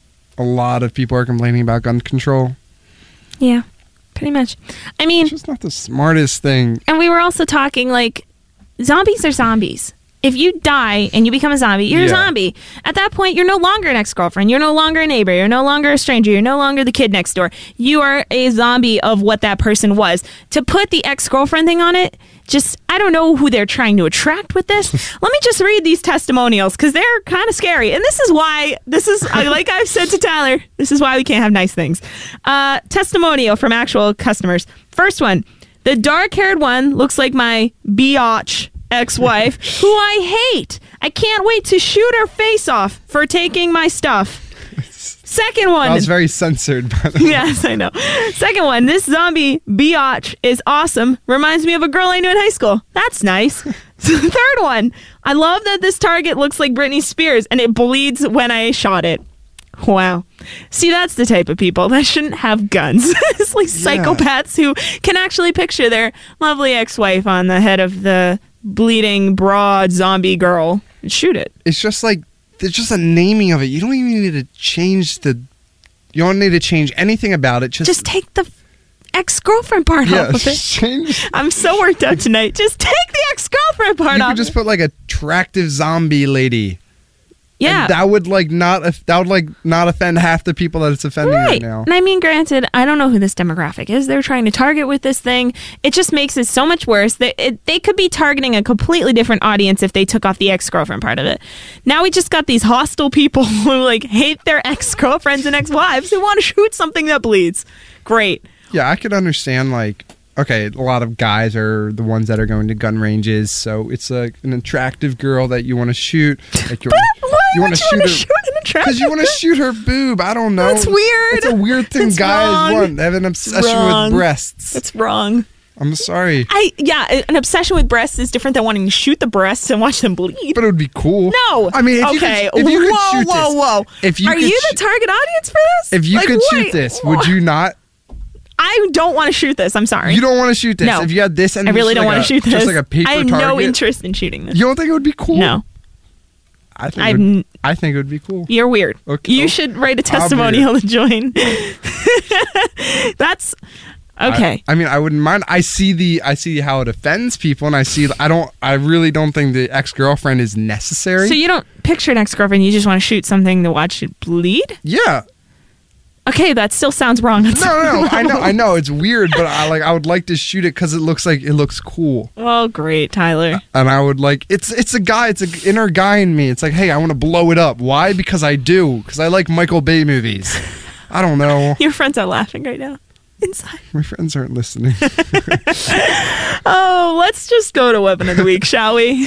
[SPEAKER 5] a lot of people are complaining about gun control.
[SPEAKER 4] Yeah, pretty much. I mean,
[SPEAKER 5] It's just not the smartest thing.
[SPEAKER 4] and we were also talking like zombies are zombies. If you die and you become a zombie, you're
[SPEAKER 5] Yeah.
[SPEAKER 4] a zombie. At that point, you're no longer an ex-girlfriend. You're no longer a neighbor. You're no longer a stranger. You're no longer the kid next door. You are a zombie of what that person was. To put the ex-girlfriend thing on it, just, I don't know who they're trying to attract with this. Let me just read these testimonials because they're kind of scary. And this is why, this is, I- like I've said to Tyler, this is why we can't have nice things. Uh, testimonial from actual customers. First one, the dark-haired one looks like my biatch ex-wife, who I hate. I can't wait to shoot her face off for taking my stuff. Second one.
[SPEAKER 5] I was very censored by the way.
[SPEAKER 4] Yes, I know. Second one, this zombie biatch is awesome. Reminds me of a girl I knew in high school. That's nice. Third one, I love that this target looks like Britney Spears and it bleeds when I shot it. Wow. See, that's the type of people that shouldn't have guns. It's like psychopaths who can actually picture their lovely ex-wife on the head of the bleeding, broad zombie girl and shoot it.
[SPEAKER 5] It's just like, there's just a naming of it. You don't even need to change the, you don't need to change anything about it. Just,
[SPEAKER 4] Just take the ex-girlfriend part
[SPEAKER 5] yeah,
[SPEAKER 4] off of it.
[SPEAKER 5] just change.
[SPEAKER 4] I'm so worked up tonight. Just take the ex-girlfriend part
[SPEAKER 5] You
[SPEAKER 4] off.
[SPEAKER 5] could just put like a attractive zombie lady.
[SPEAKER 4] yeah.
[SPEAKER 5] And that would like not that would like not offend half the people that it's offending right,
[SPEAKER 4] Right.
[SPEAKER 5] now.
[SPEAKER 4] And I mean, granted, I don't know who this demographic is they're trying to target with this thing. It just makes it so much worse. They, it, they could be targeting a completely different audience if they took off the ex-girlfriend part of it. Now we just got these hostile people who like hate their ex-girlfriends and ex-wives who want to shoot something that bleeds. Great.
[SPEAKER 5] Yeah, I could understand like okay, a lot of guys are the ones that are going to gun ranges, so it's like an attractive girl that you want to shoot. Like you're,
[SPEAKER 4] Why
[SPEAKER 5] you
[SPEAKER 4] would
[SPEAKER 5] want
[SPEAKER 4] you
[SPEAKER 5] to shoot
[SPEAKER 4] want
[SPEAKER 5] her
[SPEAKER 4] to shoot an attractive
[SPEAKER 5] because you want to
[SPEAKER 4] girl?
[SPEAKER 5] shoot her boob. I don't know.
[SPEAKER 4] That's weird.
[SPEAKER 5] It's a weird thing
[SPEAKER 4] That's
[SPEAKER 5] guys
[SPEAKER 4] wrong.
[SPEAKER 5] want. They have an obsession
[SPEAKER 4] wrong.
[SPEAKER 5] with breasts.
[SPEAKER 4] That's wrong.
[SPEAKER 5] I'm sorry,
[SPEAKER 4] I yeah, an obsession with breasts is different than wanting to shoot the breasts and watch them bleed.
[SPEAKER 5] but it would be cool.
[SPEAKER 4] No.
[SPEAKER 5] I mean, if
[SPEAKER 4] okay.
[SPEAKER 5] you could, if you could
[SPEAKER 4] whoa,
[SPEAKER 5] shoot
[SPEAKER 4] whoa,
[SPEAKER 5] this,
[SPEAKER 4] whoa.
[SPEAKER 5] if you
[SPEAKER 4] Are
[SPEAKER 5] could
[SPEAKER 4] you
[SPEAKER 5] sh-
[SPEAKER 4] the target audience for this?
[SPEAKER 5] if you
[SPEAKER 4] Like,
[SPEAKER 5] could
[SPEAKER 4] wait,
[SPEAKER 5] shoot this, would you not?
[SPEAKER 4] I don't want to shoot this. I'm sorry.
[SPEAKER 5] You don't want to shoot this.
[SPEAKER 4] No.
[SPEAKER 5] If you had this and
[SPEAKER 4] I really
[SPEAKER 5] just
[SPEAKER 4] don't
[SPEAKER 5] like
[SPEAKER 4] want
[SPEAKER 5] a-
[SPEAKER 4] to shoot this.
[SPEAKER 5] just like a paper
[SPEAKER 4] I have
[SPEAKER 5] target,
[SPEAKER 4] no interest in shooting this.
[SPEAKER 5] You don't think it would be cool?
[SPEAKER 4] No.
[SPEAKER 5] I think.
[SPEAKER 4] I've
[SPEAKER 5] it would,
[SPEAKER 4] n-
[SPEAKER 5] I think it would be cool.
[SPEAKER 4] You're weird.
[SPEAKER 5] Okay.
[SPEAKER 4] You should write a
[SPEAKER 5] I'm
[SPEAKER 4] testimonial to join. That's okay.
[SPEAKER 5] I, I mean, I wouldn't mind. I see the, I see how it offends people, and I see. I don't. I really don't think the ex girlfriend is necessary.
[SPEAKER 4] So you don't picture an ex-girlfriend. You just want to shoot something to watch it bleed.
[SPEAKER 5] yeah.
[SPEAKER 4] Okay, that still sounds wrong. That's
[SPEAKER 5] No, no, no. I know. I know. It's weird, but I like. I would like to shoot it because it looks like it looks cool,
[SPEAKER 4] Well, great, Tyler.
[SPEAKER 5] and I would like. It's it's a guy. It's an inner guy in me. It's like, hey, I want to blow it up. Why? Because I do. Because I like Michael Bay movies. I don't know.
[SPEAKER 4] Your friends are laughing right now. Inside.
[SPEAKER 5] My friends aren't listening.
[SPEAKER 4] Oh, let's just go to weapon of the week, shall we?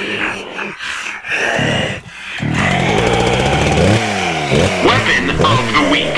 [SPEAKER 11] Weapon of the week.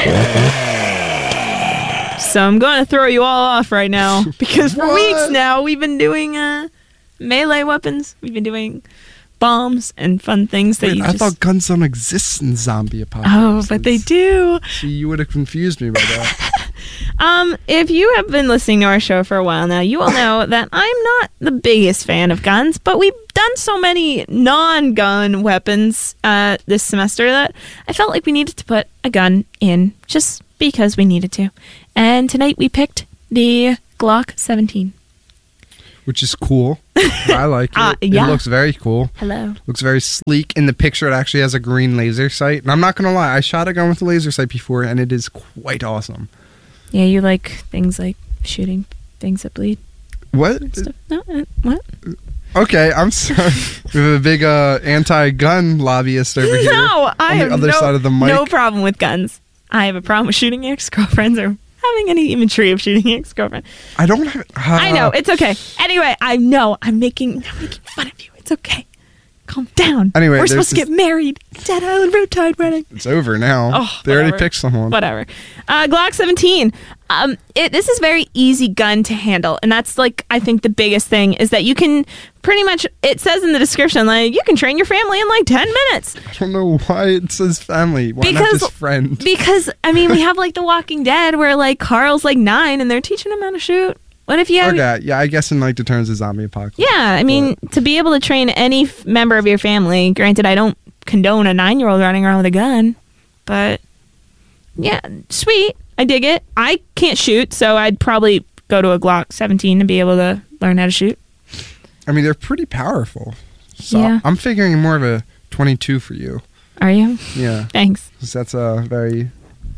[SPEAKER 4] So I'm going to throw you all off right now because for
[SPEAKER 5] What?
[SPEAKER 4] weeks now we've been doing uh, melee weapons. We've been doing bombs and fun things that
[SPEAKER 5] Wait,
[SPEAKER 4] you
[SPEAKER 5] I
[SPEAKER 4] just...
[SPEAKER 5] thought guns don't exist in zombie apocalypse.
[SPEAKER 4] Oh, but they do.
[SPEAKER 5] See, you would have confused me by that.
[SPEAKER 4] Um, if you have been listening to our show for a while now, you will know that I'm not the biggest fan of guns, but we've done so many non-gun weapons uh, this semester that I felt like we needed to put a gun in just because we needed to. And tonight we picked the Glock seventeen.
[SPEAKER 5] Which is cool. I like it.
[SPEAKER 4] Uh, yeah.
[SPEAKER 5] It looks very cool.
[SPEAKER 4] Hello.
[SPEAKER 5] Looks very sleek. In the picture, it actually has a green laser sight. And I'm not going to lie, I shot a gun with a laser sight before, and it is quite awesome.
[SPEAKER 4] Yeah, you like things like shooting things that bleed.
[SPEAKER 5] What?
[SPEAKER 4] Stuff. No, uh, what?
[SPEAKER 5] Okay, I'm sorry. We have a big uh, anti-gun lobbyist over here.
[SPEAKER 4] No, I
[SPEAKER 5] on
[SPEAKER 4] have
[SPEAKER 5] the other
[SPEAKER 4] no,
[SPEAKER 5] side of the mic.
[SPEAKER 4] no problem with guns. I have a problem with shooting ex-girlfriends or having any imagery of shooting ex-girlfriend.
[SPEAKER 5] I don't have... Uh,
[SPEAKER 4] I know, it's okay. Anyway, I know I'm making I'm making fun of you. It's okay. Calm down.
[SPEAKER 5] Anyway,
[SPEAKER 4] we're
[SPEAKER 5] there's
[SPEAKER 4] supposed to
[SPEAKER 5] this-
[SPEAKER 4] get married. Dead Island Riptide wedding.
[SPEAKER 5] It's over now.
[SPEAKER 4] Oh,
[SPEAKER 5] they already
[SPEAKER 4] whatever.
[SPEAKER 5] picked someone.
[SPEAKER 4] Whatever. Uh, Glock seventeen. Um, it, this is very easy gun to handle, and that's like I think the biggest thing is that you can pretty much. It says in the description like you can train your family in like ten minutes.
[SPEAKER 5] I don't know why it says family. Why not
[SPEAKER 4] Because-
[SPEAKER 5] just friend?
[SPEAKER 4] Because I mean we have like The Walking Dead where like Carl's like nine and they're teaching him how to shoot. What if you have?
[SPEAKER 5] Okay, yeah, I guess in like the terms of zombie apocalypse.
[SPEAKER 4] Yeah, I mean to be able to train any f- member of your family. Granted, I don't condone a nine-year-old running around with a gun, but yeah, sweet. I dig it. I can't shoot, so I'd probably go to a Glock seventeen to be able to learn how to shoot.
[SPEAKER 5] I mean, they're pretty powerful. So
[SPEAKER 4] Yeah.
[SPEAKER 5] I'm figuring more of a twenty-two for you.
[SPEAKER 4] Are you?
[SPEAKER 5] Yeah.
[SPEAKER 4] Thanks.
[SPEAKER 5] 'Cause that's a very...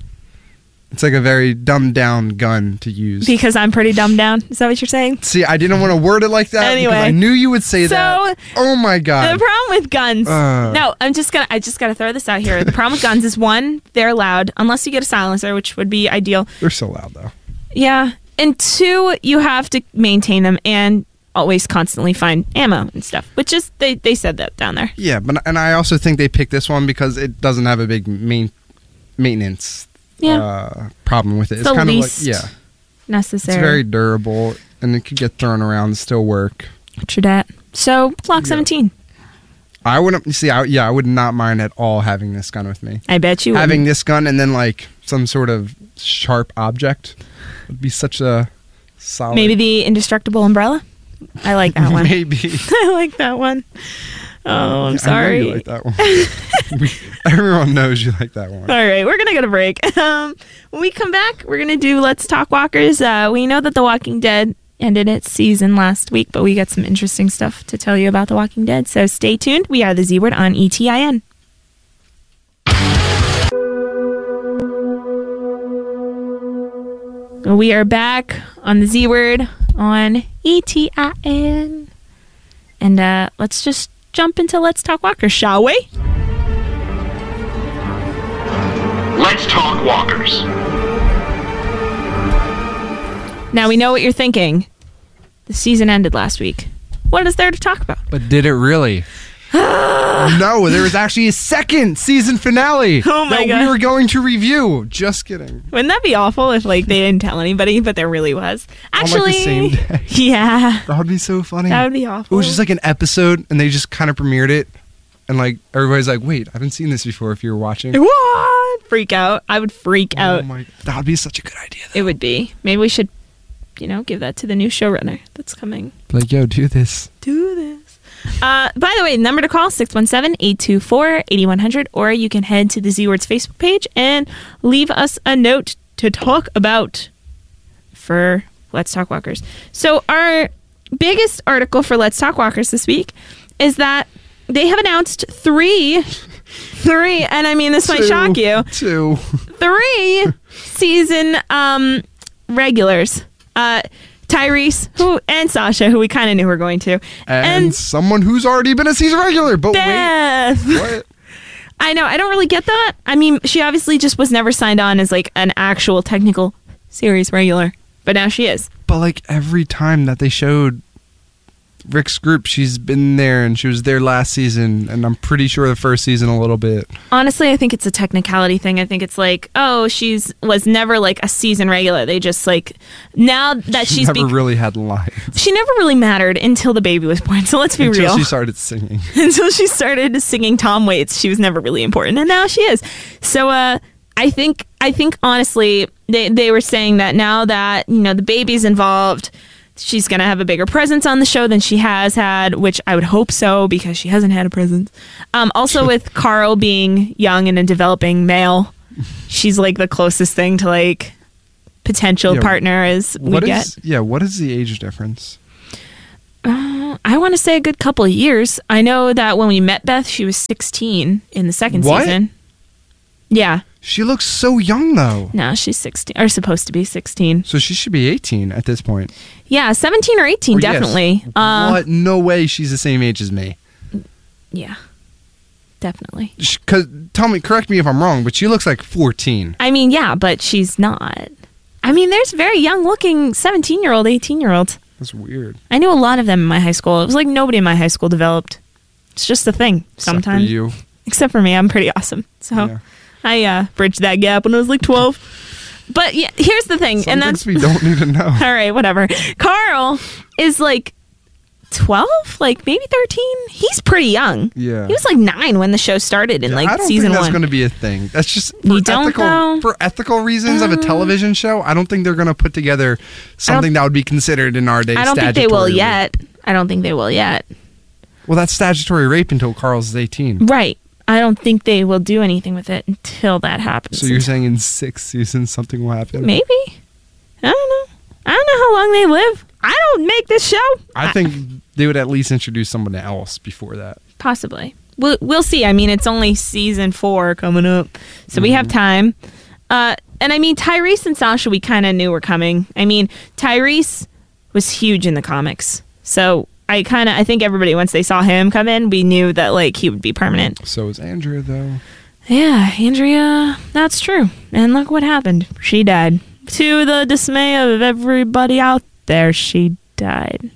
[SPEAKER 5] It's like a very dumbed down gun to use.
[SPEAKER 4] Because I'm pretty dumbed down. Is that what you're saying?
[SPEAKER 5] See, I didn't want to word it like that
[SPEAKER 4] Anyway.
[SPEAKER 5] because I knew you would say
[SPEAKER 4] So,
[SPEAKER 5] that. Oh my god.
[SPEAKER 4] The problem with guns.
[SPEAKER 5] Uh.
[SPEAKER 4] no, I'm just gonna. I just gotta throw this out here. The problem with guns is one, they're loud unless you get a silencer, which would be ideal.
[SPEAKER 5] They're so loud though.
[SPEAKER 4] Yeah, and two, you have to maintain them and always constantly find ammo and stuff. Which is they they said that down there.
[SPEAKER 5] Yeah, but and I also think they picked this one because it doesn't have a big main maintenance
[SPEAKER 4] Yeah.
[SPEAKER 5] uh, problem with it.
[SPEAKER 4] It's
[SPEAKER 5] It's,
[SPEAKER 4] the
[SPEAKER 5] kind of like
[SPEAKER 4] least
[SPEAKER 5] yeah,
[SPEAKER 4] Necessary.
[SPEAKER 5] it's very durable and it could get thrown around and still work.
[SPEAKER 4] True that. So Glock
[SPEAKER 5] Yeah.
[SPEAKER 4] seventeen.
[SPEAKER 5] I wouldn't see. I, yeah, I would not mind at all having this gun with me.
[SPEAKER 4] I bet you would.
[SPEAKER 5] Having this gun and then like some sort of sharp object would be such a solid.
[SPEAKER 4] Maybe the indestructible umbrella. I like that one.
[SPEAKER 5] Maybe.
[SPEAKER 4] I like that one. Oh, I'm
[SPEAKER 5] I know
[SPEAKER 4] sorry.
[SPEAKER 5] you like that one. We- Everyone knows you like that one.
[SPEAKER 4] All right, we're gonna get a break. Um, when we come back, we're gonna do Let's Talk Walkers. Uh, we know that The Walking Dead ended its season last week, but we got some interesting stuff to tell you about The Walking Dead. So stay tuned. We are the Z Word on E T I N. We are back on the Z Word on E T I N, and uh, let's just jump into Let's Talk Walkers, shall we?
[SPEAKER 11] Let's talk walkers.
[SPEAKER 4] Now we know what you're thinking. The season ended last week. What is there to talk about?
[SPEAKER 6] But did it really?
[SPEAKER 5] No, there was actually a second season finale
[SPEAKER 4] Oh my
[SPEAKER 5] that
[SPEAKER 4] God.
[SPEAKER 5] we were going to review. Just kidding.
[SPEAKER 4] Wouldn't that be awful if like they didn't tell anybody, but there really was?
[SPEAKER 5] On, like,
[SPEAKER 4] Actually,
[SPEAKER 5] the same day.
[SPEAKER 4] yeah,
[SPEAKER 5] That would be so funny.
[SPEAKER 4] that would be
[SPEAKER 5] It
[SPEAKER 4] awful.
[SPEAKER 5] was just like an episode, and they just kind of premiered it, and like everybody's like, "Wait, I haven't seen this before." If you were watching,
[SPEAKER 4] what? Freak out. I would freak
[SPEAKER 5] oh
[SPEAKER 4] out.
[SPEAKER 5] my, that would be such a good idea.
[SPEAKER 4] It would be. Maybe we should, you know, give that to the new showrunner that's coming.
[SPEAKER 5] Like, yo, do this.
[SPEAKER 4] Do this. Uh, by the way, number to call, six one seven, eight two four, eight one zero zero, or you can head to the Z Word's Facebook page and leave us a note to talk about for Let's Talk Walkers. So our biggest article for Let's Talk Walkers this week is that they have announced three, three, and I mean this might
[SPEAKER 5] Two.
[SPEAKER 4] shock you,
[SPEAKER 5] Two.
[SPEAKER 4] three season um, regulars. Uh, Tyrese, who and Sasha, who we kind of knew were going to,
[SPEAKER 5] And, someone who's already been a season regular, but
[SPEAKER 4] Beth.
[SPEAKER 5] wait, what?
[SPEAKER 4] I know. I don't really get that. I mean, she obviously just was never signed on as like an actual technical series regular, but now she is.
[SPEAKER 5] But like every time that they showed Rick's group. She's been there, and she was there last season, and I'm pretty sure the first season a little bit.
[SPEAKER 4] Honestly, I think it's a technicality thing. I think it's like, oh, she's was never like a season regular. They just like now that
[SPEAKER 5] she
[SPEAKER 4] she's
[SPEAKER 5] never
[SPEAKER 4] bec-
[SPEAKER 5] really had lines.
[SPEAKER 4] She never really mattered until the baby was born. So let's be
[SPEAKER 5] Until
[SPEAKER 4] real.
[SPEAKER 5] she started singing.
[SPEAKER 4] Until she started singing Tom Waits, she was never really important, and now she is. So uh, I think I think honestly, they they were saying that now that you know the baby's involved, she's going to have a bigger presence on the show than she has had, which I would hope so because she hasn't had a presence. Um, also, with Carl being young and a developing male, she's like the closest thing to like potential
[SPEAKER 5] Yeah,
[SPEAKER 4] partner as we
[SPEAKER 5] What
[SPEAKER 4] get.
[SPEAKER 5] is yeah? What is the age difference?
[SPEAKER 4] Uh, I want to say a good couple of years. I know that when we met Beth, she was sixteen in the second
[SPEAKER 5] What?
[SPEAKER 4] season. Yeah.
[SPEAKER 5] She looks so young though.
[SPEAKER 4] No, she's sixteen, or supposed to be sixteen.
[SPEAKER 5] So she should be eighteen at this point.
[SPEAKER 4] Yeah, seventeen or eighteen,
[SPEAKER 5] Or yes.
[SPEAKER 4] definitely. Uh,
[SPEAKER 5] what? No way. She's the same age as me.
[SPEAKER 4] Yeah, definitely.
[SPEAKER 5] Cause tell me, correct me if I'm wrong, but she looks like fourteen.
[SPEAKER 4] I mean, yeah, but she's not. I mean, there's very young-looking seventeen-year-old, eighteen-year-olds.
[SPEAKER 5] That's weird.
[SPEAKER 4] I knew a lot of them in my high school. It was like nobody in my high school developed. It's just a thing sometimes.
[SPEAKER 5] Except for you.
[SPEAKER 4] Except for me, I'm pretty awesome. So
[SPEAKER 5] Yeah.
[SPEAKER 4] I uh, bridged that gap when I was like twelve. But yeah, here's the thing,
[SPEAKER 5] Some
[SPEAKER 4] and
[SPEAKER 5] things
[SPEAKER 4] that's
[SPEAKER 5] we don't need to know.
[SPEAKER 4] all right. Whatever. Carl is like twelve, like maybe thirteen. He's pretty young.
[SPEAKER 5] Yeah.
[SPEAKER 4] He was like nine when the show started in like
[SPEAKER 5] I don't
[SPEAKER 4] season
[SPEAKER 5] think that's
[SPEAKER 4] one.
[SPEAKER 5] going to be a thing. That's just for
[SPEAKER 4] You don't,
[SPEAKER 5] ethical
[SPEAKER 4] though?
[SPEAKER 5] for ethical reasons of a television show. I don't think they're going to put together something that would be considered in our day.
[SPEAKER 4] I don't think they will
[SPEAKER 5] statutory rape.
[SPEAKER 4] yet. I don't think they will yet.
[SPEAKER 5] Well, that's statutory rape until Carl's eighteen.
[SPEAKER 4] Right. I don't think they will do anything with it until that happens.
[SPEAKER 5] So you're saying in six seasons something will happen?
[SPEAKER 4] Maybe. I don't know. I don't know how long they live. I don't make this show.
[SPEAKER 5] I think they would at least introduce someone else before that.
[SPEAKER 4] Possibly. We'll, we'll see. I mean, it's only season four coming up, so we have time. Uh, and I mean, Tyrese and Sasha, we kind of knew were coming. I mean, Tyrese was huge in the comics, so I kind of, I think everybody, once they saw him come in, we knew that like he would be permanent.
[SPEAKER 5] So is Andrea, though.
[SPEAKER 4] Yeah, Andrea, that's true. And look what happened. She died. To the dismay of everybody out there, she died.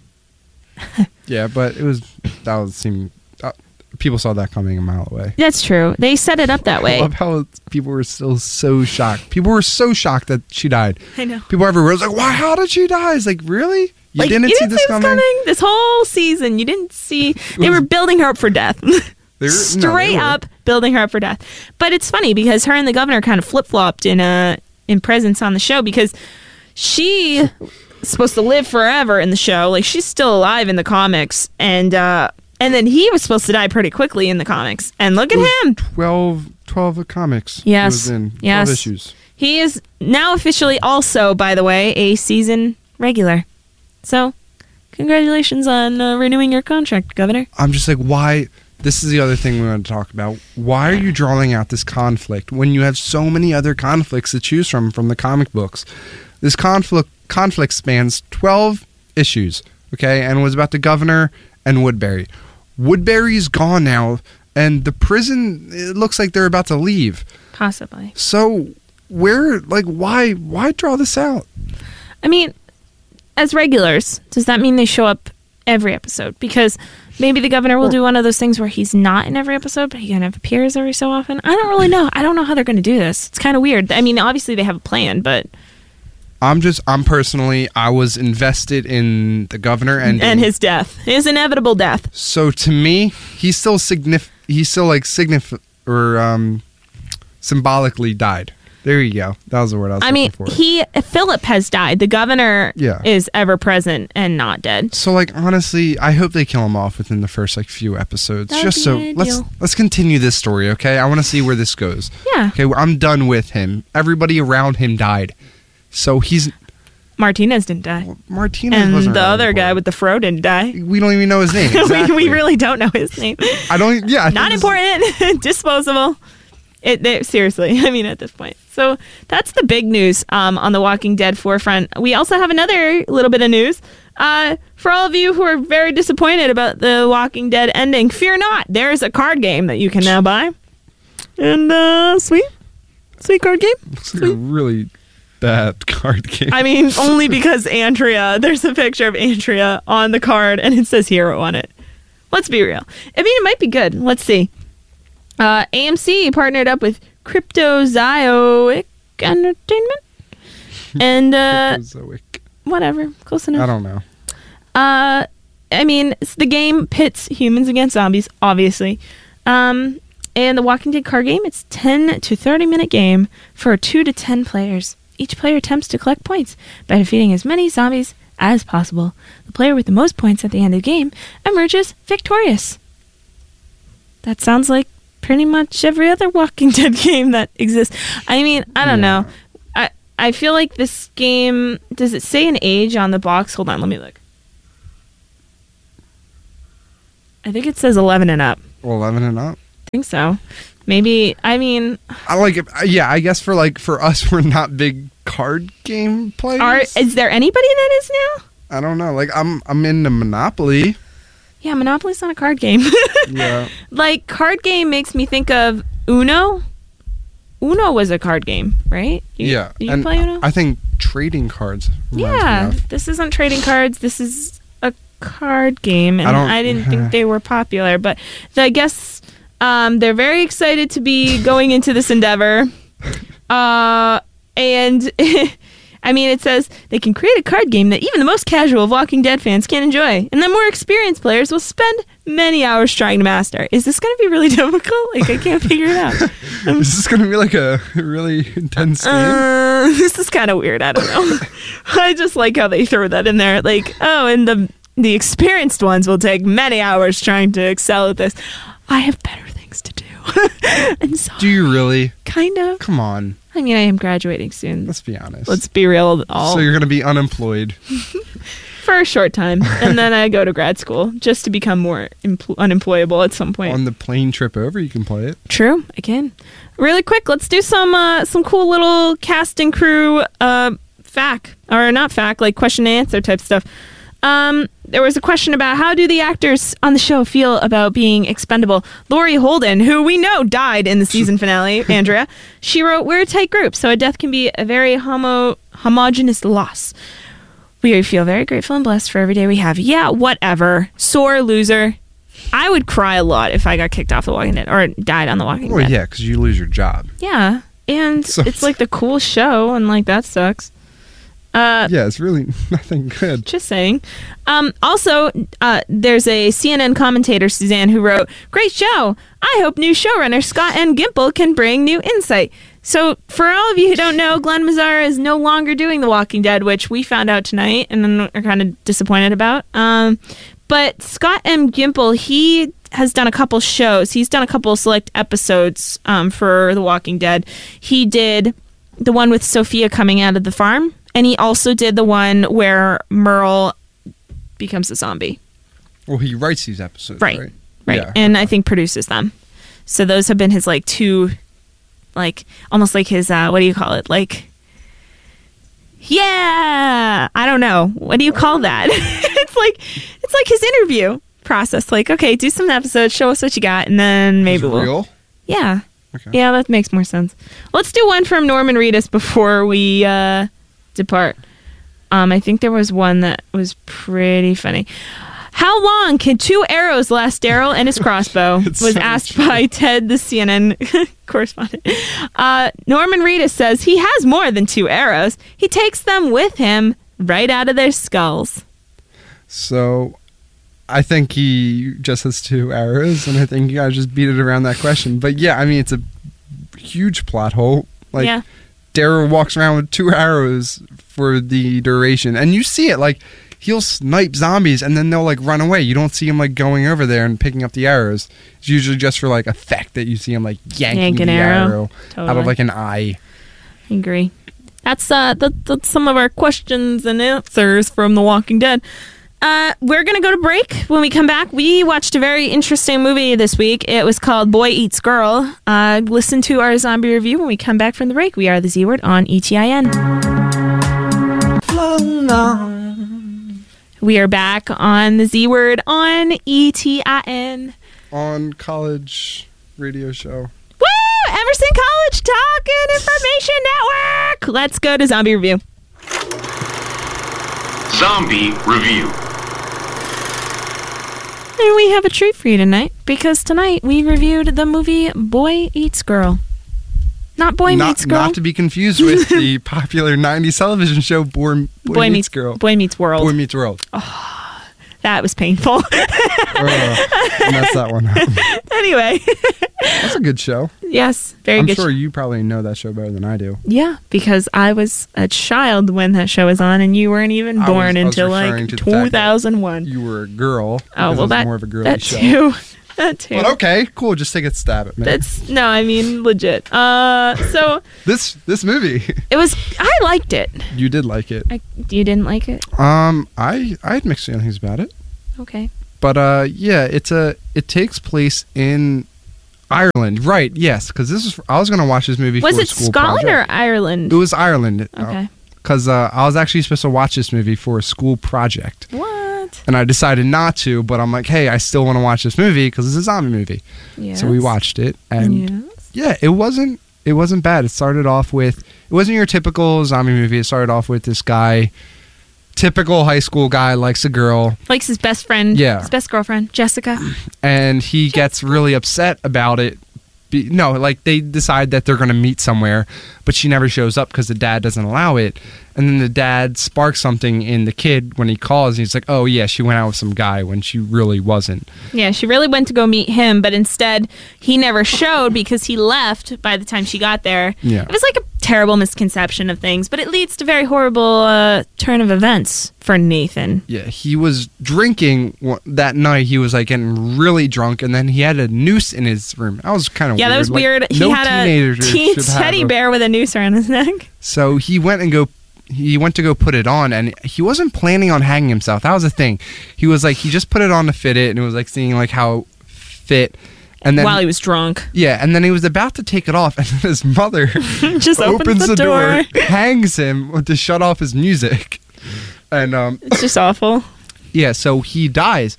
[SPEAKER 5] Yeah, but it was that was seem uh, people saw that coming a mile away.
[SPEAKER 4] That's true. They set it up that
[SPEAKER 5] I
[SPEAKER 4] way.
[SPEAKER 5] love how people were still so shocked. People were so shocked that she died.
[SPEAKER 4] I know.
[SPEAKER 5] People everywhere was like, "Why? How did she die?" It's like, really? You
[SPEAKER 4] Like,
[SPEAKER 5] didn't
[SPEAKER 4] you
[SPEAKER 5] see
[SPEAKER 4] didn't
[SPEAKER 5] this
[SPEAKER 4] see
[SPEAKER 5] coming?
[SPEAKER 4] coming? This whole season, you didn't see. They
[SPEAKER 5] was-
[SPEAKER 4] were building her up for death.
[SPEAKER 5] They were- no,
[SPEAKER 4] Straight
[SPEAKER 5] they were.
[SPEAKER 4] up building her up for death. But it's funny because her and the governor kind of flip flopped in uh, in presence on the show because she supposed to live forever in the show. Like she's still alive in the comics, and uh, and then he was supposed to die pretty quickly in the comics. And look at him.
[SPEAKER 5] twelve, twelve comics. he
[SPEAKER 4] Yes.
[SPEAKER 5] was in twelve
[SPEAKER 4] Yes.
[SPEAKER 5] issues.
[SPEAKER 4] He is now officially also, by the way, a season regular. So, congratulations on uh, renewing your contract, Governor.
[SPEAKER 5] I'm just like, why? This is the other thing we want to talk about. Why are you drawing out this conflict when you have so many other conflicts to choose from from the comic books? This conflict conflict spans twelve issues, okay, and was about the governor and Woodbury. Woodbury's gone now, and the prison, it looks like they're about to leave.
[SPEAKER 4] Possibly.
[SPEAKER 5] So, where, like, why, why draw this out?
[SPEAKER 4] I mean, as regulars, does that mean they show up every episode? Because maybe the governor will do one of those things where he's not in every episode, but he kind of appears every so often. I don't really know. I don't know how they're going to do this. It's kind of weird. I mean, obviously they have a plan, but...
[SPEAKER 5] I'm just, I'm personally, I was invested in the governor and
[SPEAKER 4] And his death. His inevitable death.
[SPEAKER 5] So to me, he's still signif- he's still like signif- or um, symbolically died. There you go. That was the word I was
[SPEAKER 4] I
[SPEAKER 5] looking
[SPEAKER 4] mean,
[SPEAKER 5] for.
[SPEAKER 4] he Philip has died. The governor
[SPEAKER 5] Yeah.
[SPEAKER 4] is ever present and not dead.
[SPEAKER 5] So like honestly, I hope they kill him off within the first like few episodes.
[SPEAKER 4] That would
[SPEAKER 5] just
[SPEAKER 4] be
[SPEAKER 5] so
[SPEAKER 4] ideal.
[SPEAKER 5] let's let's continue this story, okay? I want to see where this goes.
[SPEAKER 4] Yeah.
[SPEAKER 5] Okay, well, I'm done with him. Everybody around him died. So he's
[SPEAKER 4] Martinez didn't die.
[SPEAKER 5] Martinez
[SPEAKER 4] and
[SPEAKER 5] wasn't
[SPEAKER 4] the
[SPEAKER 5] really
[SPEAKER 4] other guy
[SPEAKER 5] important.
[SPEAKER 4] with the fro didn't die.
[SPEAKER 5] We don't even know his name. Exactly.
[SPEAKER 4] we, we really don't know his name.
[SPEAKER 5] I don't yeah, I think
[SPEAKER 4] Not
[SPEAKER 5] this-
[SPEAKER 4] important. Disposable. It, they, seriously, I mean, at this point. So that's the big news um, on the Walking Dead forefront. We also have another little bit of news. Uh, for all of you who are very disappointed about the Walking Dead ending, fear not. There's a card game that you can now buy. And uh, sweet. Sweet card game.
[SPEAKER 5] Looks like a really bad card game.
[SPEAKER 4] I mean, only because Andrea, there's a picture of Andrea on the card and it says hero on it. Let's be real. I mean, it might be good. Let's see. Uh, A M C partnered up with Cryptozoic Entertainment. And, uh,
[SPEAKER 5] Cryptozoic.
[SPEAKER 4] Whatever. Close enough.
[SPEAKER 5] I don't know.
[SPEAKER 4] Uh, I mean, it's the game pits humans against zombies, obviously. Um, and the Walking Dead card game, it's ten to thirty minute game for two to ten players. Each player attempts to collect points by defeating as many zombies as possible. The player with the most points at the end of the game emerges victorious. That sounds like pretty much every other Walking Dead game that exists. I mean, I don't
[SPEAKER 5] Yeah.
[SPEAKER 4] know. I I feel like this game, does it say an age on the box? Hold on, let me look. I think it says eleven and up.
[SPEAKER 5] eleven and up?
[SPEAKER 4] I think so. Maybe, I mean,
[SPEAKER 5] I like it. Yeah, I guess for like for us, we're not big card game players.
[SPEAKER 4] are is there anybody that is now?
[SPEAKER 5] I don't know. Like I'm, I'm into Monopoly.
[SPEAKER 4] Yeah, Monopoly's not a card game.
[SPEAKER 5] Yeah.
[SPEAKER 4] Like, card game makes me think of Uno. Uno was a card game, right? You,
[SPEAKER 5] yeah.
[SPEAKER 4] Did you
[SPEAKER 5] and
[SPEAKER 4] play Uno?
[SPEAKER 5] I think trading cards. reminds
[SPEAKER 4] Yeah,
[SPEAKER 5] Me of.
[SPEAKER 4] this isn't trading cards. This is a card game, and
[SPEAKER 5] I don't-
[SPEAKER 4] I, didn't think they were popular. But I guess um, they're very excited to be going into this endeavor. Uh, and I mean, it says they can create a card game that even the most casual of Walking Dead fans can enjoy, and then more experienced players will spend many hours trying to master. Is this going to be really difficult? Like, I can't figure it out.
[SPEAKER 5] Is this going to be like a really intense game?
[SPEAKER 4] Uh, this is kind of weird. I don't know. I just like how they throw that in there. Like, oh, and the the experienced ones will take many hours trying to excel at this. I have better things to do. And so,
[SPEAKER 5] Do you really?
[SPEAKER 4] kind of.
[SPEAKER 5] Come on.
[SPEAKER 4] I mean, I am graduating soon.
[SPEAKER 5] Let's be honest.
[SPEAKER 4] Let's be real. All
[SPEAKER 5] So you're going to be unemployed.
[SPEAKER 4] for a short time, and then I go to grad school just to become more empl- unemployable at some point.
[SPEAKER 5] On the plane trip over, you can play it.
[SPEAKER 4] True, I can. Really quick, let's do some uh, some cool little cast and crew uh, fact, or not fact, like question and answer type stuff. Um, there was a question about how do the actors on the show feel about being expendable. Laurie Holden, who we know died in the season finale, Andrea, she wrote, "We're a tight group, so a death can be a very homo homogenous loss. We feel very grateful and blessed for every day we have." Yeah, whatever. Sore loser. I would cry a lot if I got kicked off The Walking Dead or died on The Walking
[SPEAKER 5] Well,
[SPEAKER 4] Dead.
[SPEAKER 5] yeah, because you lose your job.
[SPEAKER 4] Yeah, and
[SPEAKER 5] So-
[SPEAKER 4] it's like the cool show, and like that sucks. Uh,
[SPEAKER 5] Yeah, it's really nothing good.
[SPEAKER 4] Just saying. Um, also, uh, there's a C N N commentator, Suzanne, who wrote, "Great show. I hope new showrunner Scott M. Gimple can bring new insight." So, for all of you who don't know, Glenn Mazzara is no longer doing The Walking Dead, which we found out tonight and then are kind of disappointed about. Um, but Scott M. Gimple, he has done a couple shows. He's done a couple select episodes um, for The Walking Dead. He did the one with Sophia coming out of the farm. And he also did the one where Merle becomes a zombie.
[SPEAKER 5] Well, he writes these episodes,
[SPEAKER 4] Right.
[SPEAKER 5] right?
[SPEAKER 4] Right.
[SPEAKER 5] Yeah.
[SPEAKER 4] And I think produces them. So those have been his, like, two, like, almost like his, uh, what do you call it? Like, yeah, I don't know. What do you call that? It's like, it's like his interview process. Like, okay, do some episodes, show us what you got, and then maybe
[SPEAKER 5] It's
[SPEAKER 4] we'll.
[SPEAKER 5] real?
[SPEAKER 4] Yeah.
[SPEAKER 5] Okay.
[SPEAKER 4] Yeah, that makes more sense. Let's do one from Norman Reedus before we, uh, depart. Um, I think there was one that was pretty funny. How long can two arrows last Daryl and his crossbow?
[SPEAKER 5] It's
[SPEAKER 4] was
[SPEAKER 5] so
[SPEAKER 4] asked
[SPEAKER 5] true.
[SPEAKER 4] by Ted, the C N N correspondent. Uh, Norman Reedus says he has more than two arrows. He takes them with him right out of their skulls.
[SPEAKER 5] So I think he just has two arrows, and I think you gotta just beat it around that question. But yeah, I mean, it's a huge plot hole. Like,
[SPEAKER 4] yeah.
[SPEAKER 5] Daryl walks around with two arrows for the duration, and you see it. Like, he'll snipe zombies, and then they'll like run away. You don't see him like going over there and picking up the arrows. It's usually just for like effect that you see him like yanking
[SPEAKER 4] Yank an
[SPEAKER 5] the
[SPEAKER 4] arrow.
[SPEAKER 5] arrow, out
[SPEAKER 4] Totally.
[SPEAKER 5] of like an eye.
[SPEAKER 4] I agree. That's uh, that, that's some of our questions and answers from The Walking Dead. Uh, we're gonna go to break. When we come back, we watched a very interesting movie this week. It was called Boy Eats Girl. Uh, listen to our zombie review when we come back from the break. We are the Z Word on E T I N. We are back on the Z Word on E T I N.
[SPEAKER 5] On college radio show.
[SPEAKER 4] Woo! Emerson College Talk and Information Network. Let's go to Zombie Review.
[SPEAKER 11] Zombie Review.
[SPEAKER 4] And we have a treat for you tonight, because tonight we reviewed the movie Boy Eats Girl. Not Boy
[SPEAKER 5] not,
[SPEAKER 4] Meets Girl.
[SPEAKER 5] Not to be confused with the popular nineties television show Boy, Boy,
[SPEAKER 4] Boy
[SPEAKER 5] Meets,
[SPEAKER 4] Meets
[SPEAKER 5] Girl.
[SPEAKER 4] Boy Meets World.
[SPEAKER 5] Boy Meets World.
[SPEAKER 4] Oh, that was painful.
[SPEAKER 5] uh, mess that one up.
[SPEAKER 4] Anyway.
[SPEAKER 5] That's a good show.
[SPEAKER 4] Yes, very
[SPEAKER 5] I'm
[SPEAKER 4] good.
[SPEAKER 5] sure
[SPEAKER 4] sh-
[SPEAKER 5] you probably know that show better than I do.
[SPEAKER 4] Yeah, because I was a child when that show was on, and you weren't even
[SPEAKER 5] I
[SPEAKER 4] born
[SPEAKER 5] was- I was
[SPEAKER 4] until
[SPEAKER 5] referring
[SPEAKER 4] like
[SPEAKER 5] to the fact that
[SPEAKER 4] two thousand one.
[SPEAKER 5] You were a girl.
[SPEAKER 4] Oh,
[SPEAKER 5] because
[SPEAKER 4] well,
[SPEAKER 5] it was
[SPEAKER 4] that,
[SPEAKER 5] more of a girly
[SPEAKER 4] that
[SPEAKER 5] show.
[SPEAKER 4] too. That too.
[SPEAKER 5] But okay, cool. Just take a stab at me.
[SPEAKER 4] That's no, I mean legit. Uh, so
[SPEAKER 5] this this movie.
[SPEAKER 4] it was. I liked it.
[SPEAKER 5] You did like it.
[SPEAKER 4] I, you didn't like it?
[SPEAKER 5] Um, I I had mixed feelings about it.
[SPEAKER 4] Okay.
[SPEAKER 5] But uh, yeah, it's a it takes place in Ireland, right? Yes, because this is I was gonna watch this movie.
[SPEAKER 4] Was
[SPEAKER 5] for
[SPEAKER 4] it
[SPEAKER 5] a school
[SPEAKER 4] Scotland
[SPEAKER 5] project.
[SPEAKER 4] or Ireland?
[SPEAKER 5] It was Ireland.
[SPEAKER 4] Okay.
[SPEAKER 5] Because uh, I was actually supposed to watch this movie for a school project.
[SPEAKER 4] What?
[SPEAKER 5] And I decided not to, but I'm like, hey, I still want to watch this movie because it's a zombie movie.
[SPEAKER 4] Yes.
[SPEAKER 5] So we watched it, and
[SPEAKER 4] Yes.
[SPEAKER 5] yeah, it wasn't it wasn't bad. It started off with it wasn't your typical zombie movie. It started off with this guy, typical high school guy, likes a girl,
[SPEAKER 4] Likes his best friend.
[SPEAKER 5] Yeah.
[SPEAKER 4] His best girlfriend, Jessica.
[SPEAKER 5] and he gets really upset about it. Be, no, like they decide that they're going to meet somewhere, but she never shows up because the dad doesn't allow it. And then the dad sparks something in the kid when he calls. And he's like, "Oh yeah, she went out with some guy when she really wasn't."
[SPEAKER 4] Yeah, she really went to go meet him, but instead he never showed because he left by the time she got there.
[SPEAKER 5] Yeah.
[SPEAKER 4] It was like a terrible misconception of things, but it leads to very horrible uh, turn of events for Nathan.
[SPEAKER 5] Yeah, he was drinking w- that night. He was like getting really drunk, and then he had a noose in his room. That was kind of
[SPEAKER 4] Yeah,
[SPEAKER 5] weird.
[SPEAKER 4] that was
[SPEAKER 5] Like,
[SPEAKER 4] weird. He
[SPEAKER 5] no
[SPEAKER 4] had a
[SPEAKER 5] teenager
[SPEAKER 4] teen
[SPEAKER 5] should have
[SPEAKER 4] teddy
[SPEAKER 5] a-
[SPEAKER 4] bear with a noose around his neck.
[SPEAKER 5] So he went and go. He went to go put it on, and he wasn't planning on hanging himself. That was the thing. He was like, he just put it on to fit it, and it was like seeing like how it fit. And then
[SPEAKER 4] While he was drunk.
[SPEAKER 5] yeah, and then he was about to take it off, and then his mother
[SPEAKER 4] Just opens the door.
[SPEAKER 5] hangs him to shut off his music, and um,
[SPEAKER 4] It's just awful.
[SPEAKER 5] yeah, so he dies.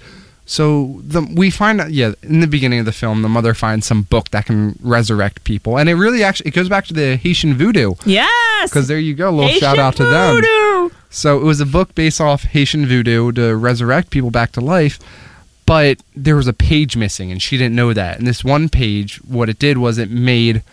[SPEAKER 5] So the, we find out, yeah, in the beginning of the film, the mother finds some book that can resurrect people, and it really actually it goes back to the Haitian voodoo.
[SPEAKER 4] Yes!
[SPEAKER 5] Because there you go, a little
[SPEAKER 4] Haitian
[SPEAKER 5] shout out to them.
[SPEAKER 4] voodoo!
[SPEAKER 5] So it was a book based off Haitian voodoo to resurrect people back to life, but there was a page missing, and she didn't know that. And this one page, what it did was it made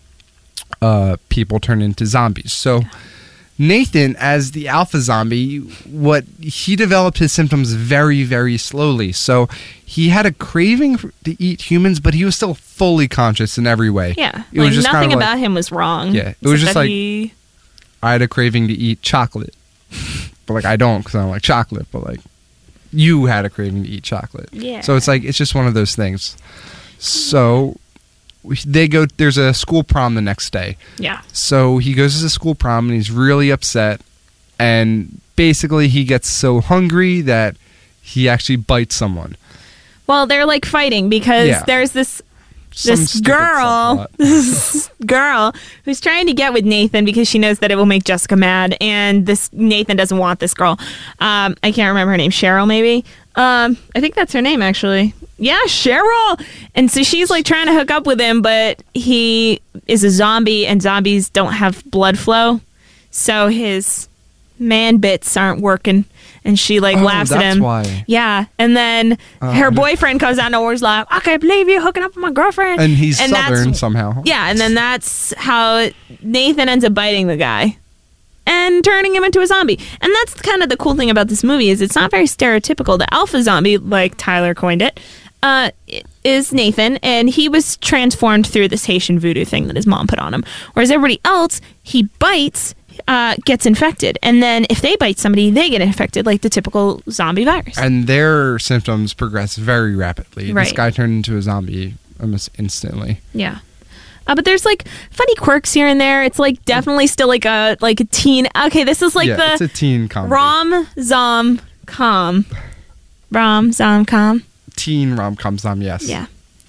[SPEAKER 5] uh, people turn into zombies. So Nathan, as the alpha zombie, what he developed his symptoms very, very slowly. So he had a craving for, to eat humans, but he was still fully conscious in every way.
[SPEAKER 4] Yeah.
[SPEAKER 5] It
[SPEAKER 4] like
[SPEAKER 5] was just kind
[SPEAKER 4] nothing
[SPEAKER 5] of like-
[SPEAKER 4] about him was wrong.
[SPEAKER 5] Yeah, it was
[SPEAKER 4] except
[SPEAKER 5] just
[SPEAKER 4] that
[SPEAKER 5] like-
[SPEAKER 4] he-
[SPEAKER 5] I had a craving to eat chocolate, but like I don't because I don't like chocolate. But like you had a craving to eat chocolate.
[SPEAKER 4] Yeah.
[SPEAKER 5] So it's like it's just one of those things. So we, they go. There's a school prom the next day.
[SPEAKER 4] Yeah.
[SPEAKER 5] So he goes to the school prom and he's really upset, and basically he gets so hungry that he actually bites someone.
[SPEAKER 4] Well, they're like fighting because
[SPEAKER 5] Yeah.
[SPEAKER 4] there's this
[SPEAKER 5] Some
[SPEAKER 4] this
[SPEAKER 5] stupid
[SPEAKER 4] girl,
[SPEAKER 5] subplot.
[SPEAKER 4] this girl who's trying to get with Nathan because she knows that it will make Jessica mad, and this Nathan doesn't want this girl. Um, I can't remember her name. Cheryl, maybe. Um, I think that's her name, actually. Yeah, Cheryl. And so she's like trying to hook up with him, but he is a zombie, and zombies don't have blood flow, so his man bits aren't working. And she like
[SPEAKER 5] Oh,
[SPEAKER 4] laughs at
[SPEAKER 5] that's
[SPEAKER 4] him.
[SPEAKER 5] why.
[SPEAKER 4] Yeah, and then
[SPEAKER 5] Oh,
[SPEAKER 4] her
[SPEAKER 5] no.
[SPEAKER 4] boyfriend comes out of nowhere, is like, "I can't believe you hooking up with my girlfriend."
[SPEAKER 5] And he's
[SPEAKER 4] that's-
[SPEAKER 5] southern somehow.
[SPEAKER 4] Yeah, and then that's how Nathan ends up biting the guy and turning him into a zombie. And that's kind of the cool thing about this movie is it's not very stereotypical. The alpha zombie, like Tyler coined it, uh, is Nathan, and he was transformed through this Haitian voodoo thing that his mom put on him. Whereas everybody else, he bites. Uh, gets infected, and then if they bite somebody, they get infected like the typical zombie virus.
[SPEAKER 5] And their symptoms progress very rapidly. This
[SPEAKER 4] Right.
[SPEAKER 5] guy turned into a zombie almost instantly.
[SPEAKER 4] Yeah. Uh, but there's like funny quirks here and there. It's like definitely still like a like a teen. Okay, this is like
[SPEAKER 5] yeah,
[SPEAKER 4] the
[SPEAKER 5] it's a teen comedy.
[SPEAKER 4] rom zom com, rom zom com.
[SPEAKER 5] Teen rom com zom, yes.
[SPEAKER 4] Yeah.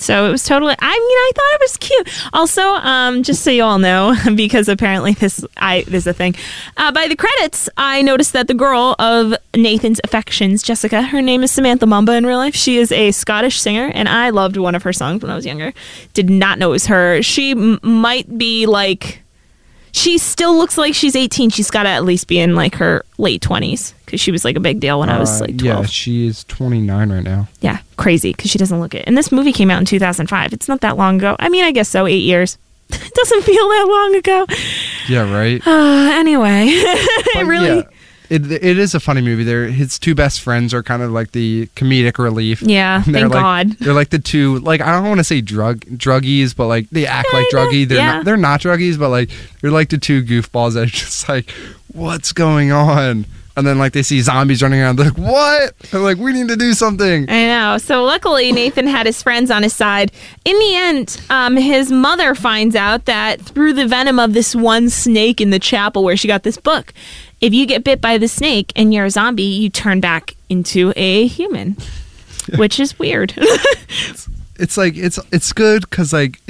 [SPEAKER 4] So it was totally, I mean, I thought it was cute. Also, um, just so you all know, because apparently this I this is a thing, uh, by the credits, I noticed that the girl of Nathan's affections, Jessica, her name is Samantha Mumba in real life. She is a Scottish singer, and I loved one of her songs when I was younger. Did not know it was her. She m- might be like, she still looks like she's eighteen. She's got to at least be in like her late twenties, because she was like a big deal when I was
[SPEAKER 5] Uh,
[SPEAKER 4] like twelve.
[SPEAKER 5] Yeah, she is twenty-nine right now.
[SPEAKER 4] Yeah, crazy, because she doesn't look it. And this movie came out in two thousand five. It's not that long ago. I mean, I guess so, eight years. It doesn't feel that long ago.
[SPEAKER 5] Yeah, right.
[SPEAKER 4] Uh, anyway, it
[SPEAKER 5] But
[SPEAKER 4] really...
[SPEAKER 5] yeah, it it is a funny movie. They're, his two best friends are kind of like the comedic relief.
[SPEAKER 4] Yeah,
[SPEAKER 5] And they're
[SPEAKER 4] thank
[SPEAKER 5] like,
[SPEAKER 4] God.
[SPEAKER 5] They're like the two, like, I don't want to say drug druggies, but like they act like
[SPEAKER 4] Kinda,
[SPEAKER 5] druggie. They're
[SPEAKER 4] yeah.
[SPEAKER 5] not. They're not druggies, but like they're like the two goofballs that are just like, what's going on? And then like they see zombies running around. They're like, what? They're like, we need to do something.
[SPEAKER 4] I know. So luckily, Nathan had his friends on his side. In the end, um, his mother finds out that through the venom of this one snake in the chapel where she got this book, if you get bit by the snake and you're a zombie, you turn back into a human, which is weird.
[SPEAKER 5] It's like it's it's good because like